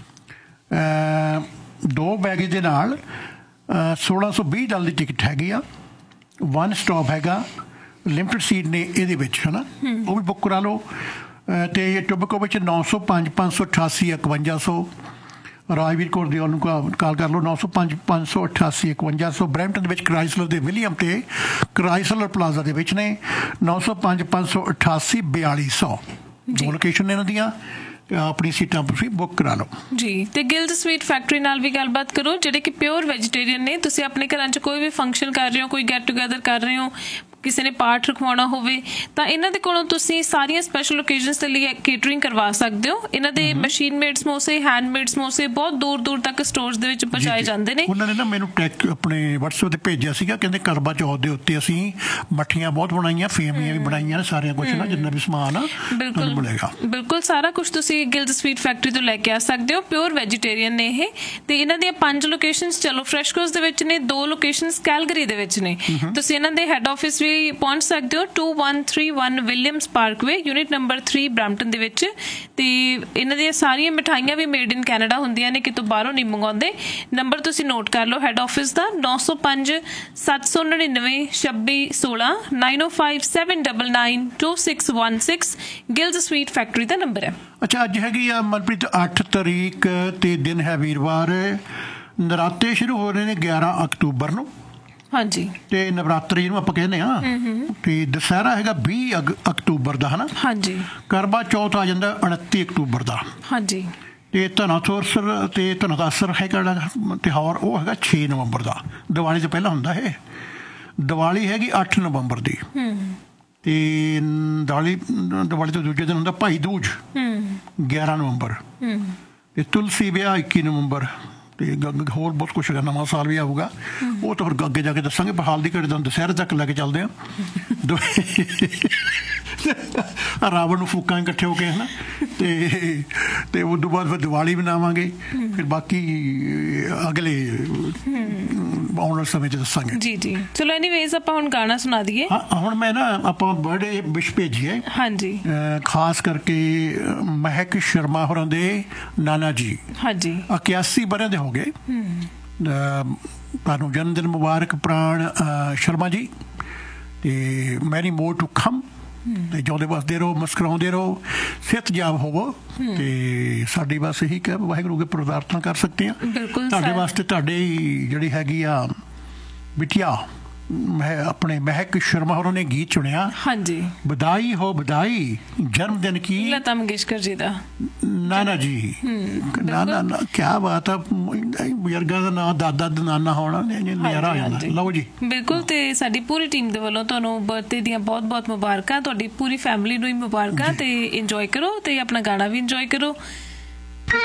दो बैगेज दे नाल सोलह सौ बीस डॉलर की टिकट हैगी आ। वन स्टॉप हैगा, लिमिटेड सीट ने ये है ना, वो भी बुक करा लो। तो टोबैको में नौ सौ पाँच पाँच सौ अठासी इकवंजा सौ राजवीर कौर दियोल ਨੂੰ ਕਾਲ ਕਰ ਲਓ ਨੌ ਸੌ ਪੰਜ ਪੰਜ ਸੌ ਅਠਾਸੀ ਇਕਵੰਜਾ ਸੌ। ਬਰੈਂਪਟਨ ਦੇ ਵਿੱਚ ਕ੍ਰਾਈਸਲਰ ਦੇ ਵਿਲੀਅਮ ਤੇ ਕ੍ਰਾਈਸਲਰ ਪਲਾਜ਼ਾ ਦੇ ਵਿੱਚ ਨੇ ਨੌ ਸੌ ਪੰਜ ਪੰਜ ਸੌ ਅਠਾਸੀ ਬਿਆਲੀ ਸੌ ਦੋ ਲੋਕੇਸ਼ਨ ਨੇ ਇਹਨਾਂ ਦੀਆਂ। ਆਪਣੀ ਸੀਟਾਂ ਤੁਸੀਂ ਬੁੱਕ ਕਰਾ ਲਓ ਜੀ। ਤੇ ਗਿਲਡ ਸਵੀਟ ਫੈਕਟਰੀ ਨਾਲ ਵੀ ਗੱਲਬਾਤ ਕਰੋ, ਜਿਹੜੇ ਕਿ ਪਿਓਰ ਵੈਜੀਟੇਰੀਅਨ ਨੇ। ਤੁਸੀਂ ਆਪਣੇ ਘਰਾਂ 'ਚ ਕੋਈ ਵੀ ਫੰਕਸ਼ਨ ਕਰ ਰਹੇ ਹੋ, ਕੋਈ ਗੈਟ ਟੂਗੇਦਰ ਕਰ ਰਹੇ ਹੋ, ਕਿਸੇ ਨੇ ਪਾਠ ਰਖਵਾਉਣਾ ਹੋਵੇ ਤਾਂ ਇਹਨਾਂ ਦੇ ਕੋਲੋਂ ਤੁਸੀਂ ਸਾਰੀਆਂ ਸਪੈਸ਼ਲ ਓਕੇਜ਼ਨਸ ਦੇ ਲਈ ਕੇਟਰਿੰਗ ਕਰਵਾ ਸਕਦੇ ਹੋ। ਇਹਨਾਂ ਦੇ ਮਸ਼ੀਨ ਮੇਡ ਸਮੋਸੇ, ਹੈਂਡ ਮੇਡ ਸਮੋਸੇ ਬਹੁਤ ਦੂਰ ਦੂਰ ਤੱਕ ਸਟੋਰਸ ਦੇ ਵਿੱਚ ਪਹੁੰਚਾਏ ਜਾਂਦੇ ਨੇ। ਉਹਨਾਂ ਨੇ ਨਾ ਮੈਨੂੰ ਟੈਕ ਆਪਣੇ WhatsApp ਤੇ ਭੇਜਿਆ ਸੀਗਾ, ਕਹਿੰਦੇ ਕਰਵਾ ਚੌਥ ਦੇ ਉੱਤੇ ਅਸੀਂ ਮੱਠੀਆਂ ਬਹੁਤ ਬਣਾਈਆਂ, ਫੇਮੀਆਂ ਵੀ ਬਣਾਈਆਂ ਨੇ, ਸਾਰੀਆਂ ਕੁਛ ਨਾ ਜਿੰਨਾ ਵੀ ਸਮਾਨ ਆ ਬਿਲਕੁਲ ਮਿਲੇਗਾ। ਬਿਲਕੁਲ ਸਾਰਾ ਕੁਝ ਤੁਸੀਂ ਗਿਲਡ ਸਵੀਟ ਫੈਕਟਰੀ ਤੋਂ ਲੈ ਕੇ ਆ ਸਕਦੇ ਹੋ। ਪਿਓਰ ਵੈਜੀਟੇਰੀਅਨ ਨੇ ਇਹ। ਤੇ ਇਹਨਾਂ ਦੀਆਂ ਪੰਜ ਲੋਕੇਸ਼ਨਸ ਚਲੋ ਫਰੈਸ਼ਕੋਸ ਦੇ ਵਿੱਚ ਨੇ, ਦੋ ਲੋਕੇਸ਼ਨਸ ਕੈਲਗਰੀ ਦੇ ਵਿੱਚ ਨੇ। ਤੁਸੀਂ ਇਹਨਾਂ ਦੇ ਹੈੱਡ ਆਫਿਸ ਵੀ ਪਹੁੰਚ ਸਕਦੇ ਹੋ to one three one Williams Parkway unit number three Brampton ਦੇ ਵਿੱਚ। ਤੇ ਇਹਨਾਂ ਦੀਆਂ ਸਾਰੀਆਂ ਮਿਠਾਈਆਂ ਵੀ ਮੇਡ ਇਨ ਕੈਨੇਡਾ ਹੁੰਦੀਆਂ ਨੇ, ਕਿਤੋਂ ਬਾਹਰੋਂ ਨਹੀਂ ਮੰਗਵਾਉਂਦੇ। ਨੰਬਰ ਤੁਸੀਂ ਨੋਟ ਕਰ ਲਓ ਹੈੱਡ ਆਫਿਸ ਦਾ ਨੌ ਸੌ ਪੰਜ ਸੱਤ ਸੌ ਨੜਿਨਵੇਂ ਛੱਬੀ ਸੋਲਾਂ ਨਾਈਨ ਓ five seven double nine two six one six guild sweet factory ਦਾ ਨੰਬਰ ਹੈ। ਅੱਛਾ, ਅੱਜ ਹੈਗੀ ਆ ਮਨਪ੍ਰੀਤ ਅੱਠ ਤਰੀਕ ਤੇ ਦਿਨ ਹੈ ਵੀਰਵਾਰ। ਨਰਾਤੇ ਸ਼ੁਰੂ ਹੋ ਰਹੇ ਨੇ ਗਿਆਰਾਂ ਅਕਤੂਬਰ ਨੂੰ। ਹਾਂਜੀ, ਤੇ ਨਵਰਾਤਰੀ ਜਿਹਨੂੰ ਆਪਾਂ ਕਹਿੰਦੇ ਆ, ਤੇ ਦੁਸਹਿਰਾ ਹੈਗਾ ਵੀਹ ਅਕਤੂਬਰ ਦਾ, ਹਨਾ। ਹਾਂਜੀ, ਕਰਵਾ ਚੌਥ ਆ ਜਾਂਦਾ ਉਨੱਤੀ ਅਕਤੂਬਰ ਦਾ। ਹਾਂਜੀ, ਤੇ ਧਨਾਸੁਰ ਤੇ ਧਨਤਾਸਰ ਹੈ ਕਿਹੜਾ ਤਿਉਹਾਰ, ਉਹ ਹੈਗਾ ਛੇ ਨਵੰਬਰ ਦਾ। ਦੀਵਾਲੀ ਤੋਂ ਪਹਿਲਾਂ ਹੁੰਦਾ ਇਹ। ਦੀਵਾਲੀ ਹੈਗੀ ਅੱਠ ਨਵੰਬਰ ਦੀ। ਤੇ ਦੀਵਾਲੀ ਦੀਵਾਲੀ ਤੋਂ ਦੂਜੇ ਦਿਨ ਹੁੰਦਾ ਭਾਈ ਦੂਜ ਗਿਆਰਾਂ ਨਵੰਬਰ। ਤੇ ਤੁਲਸੀ ਵਿਆਹ ਇੱਕੀ ਨਵੰਬਰ। ਤੇ ਹੋਰ ਬਹੁਤ ਕੁਛ ਹੈਗਾ, ਨਵਾਂ ਸਾਲ ਵੀ ਆਊਗਾ, ਉਹ ਤਾਂ ਫਿਰ ਅੱਗੇ ਜਾ ਕੇ ਦੱਸਾਂਗੇ। ਪਰ ਹਾਲ ਦੀ ਘੜੀ ਤੁਹਾਨੂੰ ਦੁਸਹਿਰੇ ਤੱਕ ਲੈ ਕੇ ਚੱਲਦੇ ਆ। ਰਾਵਣ ਨੂੰ ਫੂਕਾਂਗੇ ਇਕੱਠੇ ਹੋ ਕੇ, ਹੈ ਨਾ। ਤੇ ਤੇ ਉਸ ਤੋਂ ਬਾਅਦ ਫਿਰ ਦੀਵਾਲੀ ਮਨਾਵਾਂਗੇ। ਫਿਰ ਬਾਕੀ ਅਗਲੇ ਆਉਣ ਵਾਲੇ ਸਮੇਂ 'ਚ ਦੱਸਾਂਗੇ। ਜੀ ਜੀ, ਚਲੋ ਐਨੀਵੇਜ਼ ਆਪਾਂ ਹੁਣ ਗਾਣਾ ਸੁਣਾ ਦਈਏ। ਹਾਂ, ਹੁਣ ਮੈਂ ਨਾ ਆਪਾਂ ਬਰਥਡੇ ਵਿਸ਼ ਭੇਜੀਏ। ਹਾਂਜੀ, ਖਾਸ ਕਰਕੇ ਮਹਿਕ ਸ਼ਰਮਾ ਹੋਰਾਂ ਦੇ ਨਾਨਾ ਜੀ। ਹਾਂਜੀ, ਇਕਿਆਸੀ ਵਰ੍ਹਿਆਂ ਦੇ ਹੋ ਗਏ। ਤੁਹਾਨੂੰ ਜਨਮ ਦਿਨ ਮੁਬਾਰਕ ਪ੍ਰਾਣ ਸ਼ਰਮਾ ਜੀ। ਤੇ ਮੈਨੀ ਮੋਰ ਟੂ ਕਮ। ਤੇ ਜਿਉਂਦੇ ਵਸਦੇ ਰਹੋ, ਮੁਸਕਰਾਉਂਦੇ ਰਹੋ, ਸਿਹਤਯਾਬ ਹੋਵੋ। ਤੇ ਸਾਡੀ ਬਸ ਇਹੀ ਕਿ ਵਾਹਿਗੁਰੂ ਅੱਗੇ ਪ੍ਰਾਰਥਨਾ ਕਰ ਸਕਦੇ ਹਾਂ ਤੁਹਾਡੇ ਵਾਸਤੇ। ਤੁਹਾਡੇ ਜਿਹੜੀ ਹੈਗੀ ਆ ਬਿਟਿਆ ਮੈਂ ਆਪਣੇ ਮਹਿਕ ਸ਼ਰਮਾ ਹੋਰਾਂ ਨੇ ਗੀਤ ਚੁਣਿਆ। ਹਾਂਜੀ, ਵਧਾਈ ਹੋ ਵਧਾਈ ਜਨਮ ਦਿਨ ਕੀ, ਲਤਾ ਮੰਗੇਸ਼ਕਰ ਜੀ ਦਾ। ਨਾਨਾ ਜੀ, ਨਾਨਾ ਨਾ ਕਿਆ ਬਾਤ ਆ। ਬਜ਼ੁਰਗਾਂ ਦਾ ਨਾਂ ਦਾਦਾ ਨਾਨਾ ਹੋਣਾ ਨਿਆਰਾ ਹੋ ਜਾਂਦਾ। ਲਓ ਜੀ, ਬਿਲਕੁਲ। ਤੇ ਸਾਡੀ ਪੂਰੀ ਟੀਮ ਦੇ ਵੱਲੋਂ ਤੁਹਾਨੂੰ ਬਰਥਡੇ ਦੀਆਂ ਬਹੁਤ ਬਹੁਤ ਮੁਬਾਰਕਾਂ। ਤੁਹਾਡੀ ਪੂਰੀ ਫੈਮਿਲੀ ਨੂੰ ਹੀ ਮੁਬਾਰਕਾਂ। ਤੇ ਇੰਜੋਏ ਕਰੋ ਤੇ ਆਪਣਾ ਗਾਣਾ ਵੀ ਇੰਜੋਏ ਕਰੋ।